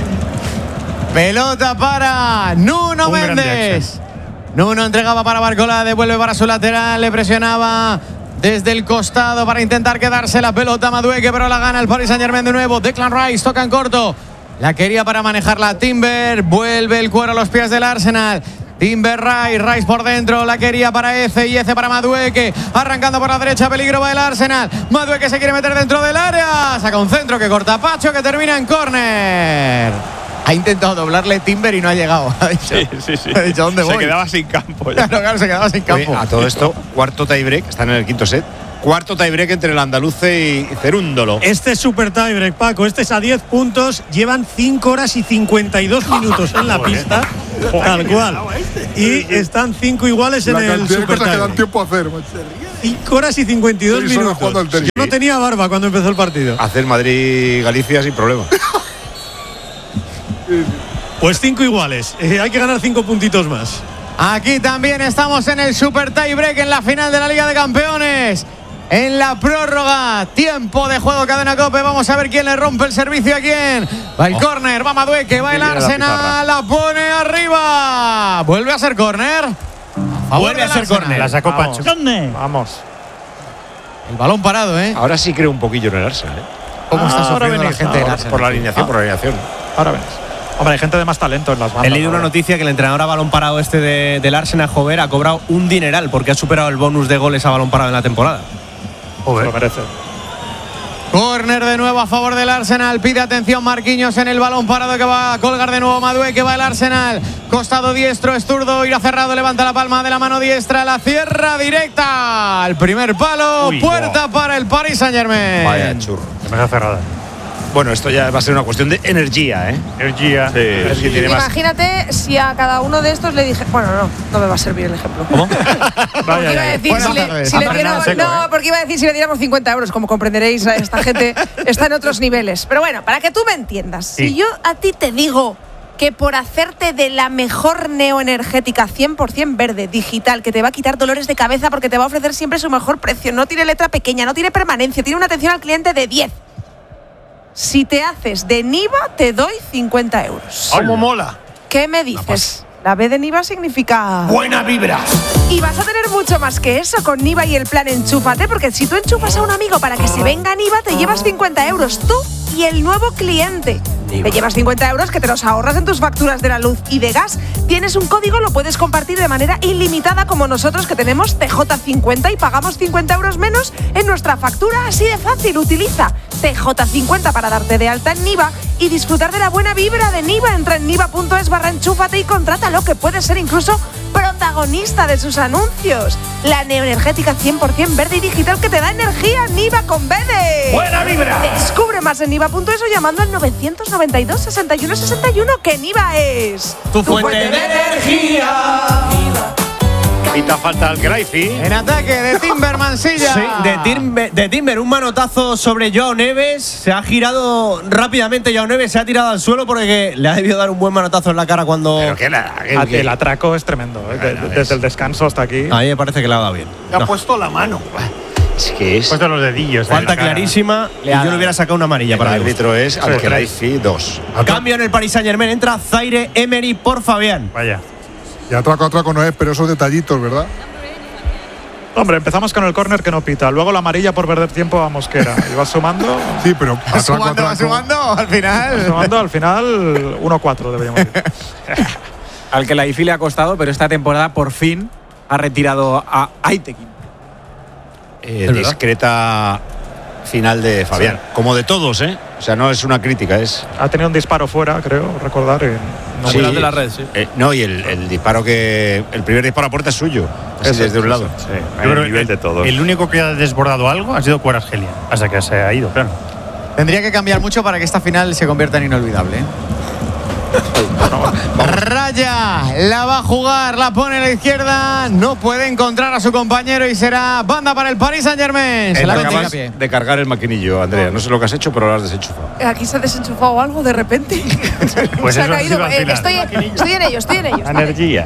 Speaker 1: Pelota para Nuno
Speaker 6: Un grande
Speaker 1: Méndez. Nuno entregaba para Barcola, devuelve para su lateral, le presionaba desde el costado para intentar quedarse la pelota Madueque, pero la gana el Paris Saint-Germain de nuevo. Declan Rice toca en corto. La quería para manejarla Timber, vuelve el cuero a los pies del Arsenal. Timber Rice, Rice por dentro, la quería para Eze y Eze para Madueke, arrancando por la derecha, peligro va el Arsenal. Madueke se quiere meter dentro del área, saca un centro que corta Pacho, que termina en córner. Ha intentado doblarle Timber y no ha llegado. Ha dicho,
Speaker 4: sí, sí, sí.
Speaker 1: Ha dicho, ¿dónde voy?
Speaker 4: Se quedaba sin campo. Ya.
Speaker 1: Claro, claro, se quedaba sin campo.
Speaker 3: Oye, a todo esto, cuarto tiebreak, están en el quinto set. Cuarto tiebreak entre el andaluce y Cerúndolo.
Speaker 21: Este es super tiebreak, Paco. Este es a diez puntos. Llevan cinco horas y cincuenta y dos minutos en la pista. Tal cual. Y están cinco iguales en el super
Speaker 7: cosas que dan
Speaker 21: tiebreak.
Speaker 7: tiempo a hacer.
Speaker 21: cinco horas y cincuenta y dos
Speaker 7: Sí, solo jugando al
Speaker 21: minutos.
Speaker 7: tenis.
Speaker 21: Yo no tenía barba cuando empezó el partido.
Speaker 3: Hacer Madrid-Galicia sin problema.
Speaker 21: Pues cinco iguales. Eh, hay que ganar cinco puntitos más.
Speaker 1: Aquí también estamos en el super tiebreak en la final de la Liga de Campeones. En la prórroga, tiempo de juego, cadena COPE. Vamos a ver quién le rompe el servicio a quién. Va el
Speaker 4: Oh.
Speaker 1: córner, va Madueke, va el Arsenal, la pone arriba. Vuelve a ser córner.
Speaker 2: Vuelve a ser córner.
Speaker 6: La sacó
Speaker 8: Vamos.
Speaker 6: Pacho.
Speaker 8: Vamos.
Speaker 1: El balón parado, ¿eh?
Speaker 3: Ahora sí creo un poquillo en el Arsenal. ¿eh?
Speaker 1: ¿Cómo está
Speaker 8: Ah, ahora
Speaker 1: sufriendo la
Speaker 8: venís,
Speaker 1: gente del
Speaker 8: ahora.
Speaker 1: Arsenal?
Speaker 3: Por la alineación, por la alineación.
Speaker 8: Ahora ves. Hombre, hay gente de más talento en las bandas.
Speaker 2: He leído una
Speaker 8: ahora.
Speaker 2: noticia que el entrenador a balón parado este de, del Arsenal, Jover, ha cobrado un dineral porque ha superado el bonus de goles a balón parado en la temporada.
Speaker 8: Se lo merece.
Speaker 1: Córner de nuevo a favor del Arsenal. Pide atención Marquinhos en el balón parado que va a colgar de nuevo Madueke, que va el Arsenal. Costado diestro, es zurdo, irá cerrado, levanta la palma de la mano diestra, la cierra directa al primer palo.
Speaker 6: Uy,
Speaker 1: puerta para el Paris Saint-Germain.
Speaker 3: Vaya churro.
Speaker 6: Demasiado cerrada.
Speaker 3: Bueno, esto ya va a ser una cuestión de energía, ¿eh?
Speaker 6: Energía.
Speaker 3: A ver quién tiene más.
Speaker 13: Imagínate si a cada uno de estos le dije. Bueno, no, no me va a servir el ejemplo.
Speaker 2: ¿Cómo?
Speaker 13: Porque iba a decir,
Speaker 1: Buenas
Speaker 13: si le,
Speaker 1: tardes.
Speaker 13: si le
Speaker 1: Ha
Speaker 13: diéramos,
Speaker 1: frenado seco,
Speaker 13: no,
Speaker 1: ¿eh?
Speaker 13: porque iba a decir si le diéramos cincuenta euros, como comprenderéis, esta gente está en otros niveles. Pero bueno, para que tú me entiendas,
Speaker 6: Sí.
Speaker 13: si yo a ti te digo que por hacerte de la mejor neoenergética cien por ciento verde, digital, que te va a quitar dolores de cabeza porque te va a ofrecer siempre su mejor precio, no tiene letra pequeña, no tiene permanencia, tiene una atención al cliente de diez. Si te haces de Niva, te doy cincuenta euros.
Speaker 6: ¿Cómo mola?
Speaker 13: ¿Qué me dices? La B de Niva significa…
Speaker 2: ¡Buena vibra!
Speaker 13: Y vas a tener mucho más que eso con Niva y el plan Enchúfate, porque si tú enchufas a un amigo para que se venga a Niva, te llevas cincuenta euros tú y el nuevo cliente. Te llevas cincuenta euros que te los ahorras en tus facturas de la luz y de gas. Tienes un código, lo puedes compartir de manera ilimitada como nosotros que tenemos T J cincuenta y pagamos cincuenta euros menos en nuestra factura. Así de fácil, utiliza T J cincuenta para darte de alta en Niva y disfrutar de la buena vibra de Niva. Entra en niva.es barra enchúfate y contrátalo, que puede ser incluso protagonista de sus anuncios. La neoenergética cien por ciento verde y digital que te da energía. Niva con B de…
Speaker 2: ¡Buena vibra!
Speaker 13: Descubre más en niva.es o llamando al novecientos noventa y dos, sesenta y uno, sesenta y uno, que Niva es…
Speaker 2: ¡Tu fuente de energía!
Speaker 3: Y te falta el Graifi.
Speaker 1: En ataque de Timber Mansilla.
Speaker 2: Sí, de Timber, de Timber, un manotazo sobre Joao Neves. Se ha girado rápidamente Joao Neves, se ha tirado al suelo porque le ha debido dar un buen manotazo en la cara cuando…
Speaker 3: Pero que la, que-
Speaker 8: Ah,
Speaker 3: que-
Speaker 8: El atraco es tremendo. ¿eh? De-
Speaker 3: Bueno,
Speaker 8: desde
Speaker 3: es-
Speaker 8: el descanso hasta aquí.
Speaker 2: A mí me parece que le ha dado bien.
Speaker 6: Le ha
Speaker 2: No.
Speaker 6: puesto la mano.
Speaker 3: es que es.
Speaker 6: Puesto los dedillos. en
Speaker 2: Falta
Speaker 6: la cara.
Speaker 2: clarísima y yo le hubiera sacado una amarilla
Speaker 3: El
Speaker 2: para el
Speaker 3: árbitro es al
Speaker 6: Sí.
Speaker 3: Graifi dos.
Speaker 2: Cambio en el Paris Saint-Germain, entra Zaire Emery por Fabián.
Speaker 6: Vaya.
Speaker 7: Y atraco, atraco no es, pero esos detallitos, ¿verdad?
Speaker 8: Hombre, empezamos con el córner que no pita. Luego la amarilla por perder tiempo a Mosquera. Y vas sumando.
Speaker 7: Sí, pero
Speaker 1: Va
Speaker 7: atraco,
Speaker 1: sumando, va
Speaker 7: atraco.
Speaker 1: sumando al final.
Speaker 8: Sumando al final uno cuatro deberíamos decir.
Speaker 5: Al que la I F I le ha costado, pero esta temporada por fin ha retirado a Aitekin.
Speaker 3: Eh,
Speaker 2: verdad?
Speaker 3: discreta final de Fabián. Como de todos, ¿eh? O sea, no es una crítica, es.
Speaker 8: Ha tenido un disparo fuera, creo, recordar. y no
Speaker 3: Sí.
Speaker 8: muy-
Speaker 2: de la red, sí.
Speaker 3: Eh, no, y el, el disparo que. El primer disparo a puerta es suyo. Así
Speaker 8: Eso,
Speaker 3: desde un lado.
Speaker 6: Sí.
Speaker 4: Hay
Speaker 6: Yo creo
Speaker 4: nivel
Speaker 6: que
Speaker 4: de todos.
Speaker 6: El único que ha desbordado algo ha sido Kvaratskhelia. Hasta que se ha ido, claro.
Speaker 1: Tendría que cambiar mucho para que esta final se convierta en inolvidable. ¿eh? Raya, la va a jugar, la pone a la izquierda, no puede encontrar a su compañero y será banda para el Paris Saint-Germain. Se
Speaker 3: Eh,
Speaker 1: la
Speaker 3: acabas
Speaker 1: bendiga a pie.
Speaker 3: de cargar el maquinillo, Andrea. No sé lo que has hecho, pero lo has desenchufado.
Speaker 13: Aquí se ha desenchufado algo de repente.
Speaker 6: Pues
Speaker 13: se ha
Speaker 6: eso ha
Speaker 13: caído.
Speaker 6: sido al
Speaker 13: Eh,
Speaker 6: final.
Speaker 13: estoy, estoy en ello, estoy en ello.
Speaker 4: Energía.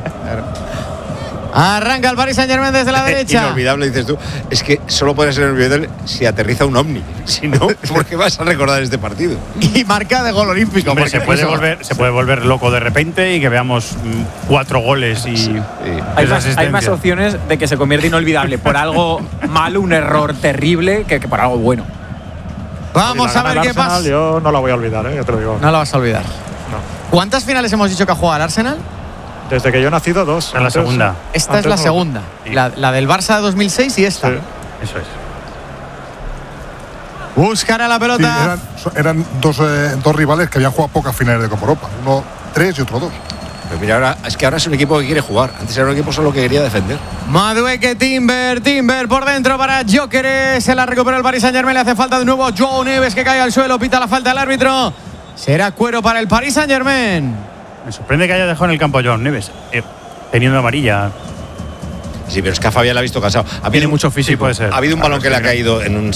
Speaker 1: Arranca el Paris Saint-Germain desde la derecha.
Speaker 3: Inolvidable, dices tú. Es que solo puede ser inolvidable si aterriza un ovni. Si no, ¿por qué vas a recordar este partido?
Speaker 1: Y marca de gol olímpico.
Speaker 6: Hombre,
Speaker 1: porque
Speaker 6: se puede,
Speaker 1: eso-
Speaker 6: volver, se puede volver loco de repente y que veamos mm, cuatro goles y.
Speaker 3: Sí.
Speaker 5: Hay
Speaker 6: tres
Speaker 5: más, hay más
Speaker 6: asistencias.
Speaker 5: opciones de que se convierta inolvidable por algo malo, un error terrible, que, que por algo bueno.
Speaker 1: Vamos
Speaker 8: Si la
Speaker 1: a
Speaker 8: gana
Speaker 1: ver
Speaker 8: el
Speaker 1: qué
Speaker 8: Arsenal,
Speaker 1: pasa.
Speaker 8: Yo no la voy a olvidar, ¿eh? Ya te lo digo.
Speaker 1: No la vas a olvidar. ¿Cuántas finales hemos dicho que ha jugado el Arsenal?
Speaker 8: Desde que yo he nacido, dos.
Speaker 6: Esta es la
Speaker 8: Antes-
Speaker 6: segunda.
Speaker 1: Esta
Speaker 8: antes
Speaker 1: es la
Speaker 8: no.
Speaker 1: segunda. La, la del Barça de dos mil seis y esta.
Speaker 8: Sí.
Speaker 6: Eso es.
Speaker 1: Buscará la
Speaker 7: Sí,
Speaker 1: pelota.
Speaker 7: eran, so- eran dos, eh, dos rivales que habían jugado pocas finales de Copa Europa. Uno tres y otro dos.
Speaker 3: Pues mira, ahora, es que ahora es un equipo que quiere jugar. Antes era un equipo solo que quería defender.
Speaker 1: Madueque, Timber, Timber por dentro para Gyökeres. Se la recupera el Paris Saint-Germain. Le hace falta de nuevo Joao Neves que cae al suelo. Pita la falta el árbitro. Será cuero para el Paris Saint-Germain.
Speaker 6: Me sorprende que haya dejado en el campo a Joao Neves, eh, teniendo amarilla.
Speaker 3: Sí, pero es que a Fabián la ha visto cansado. Ha
Speaker 6: Tiene
Speaker 3: habido,
Speaker 6: mucho físico. Sí, puede ser.
Speaker 3: ha habido un
Speaker 6: Claro,
Speaker 3: balón que
Speaker 6: sí,
Speaker 3: le ha
Speaker 6: mira.
Speaker 3: caído en un,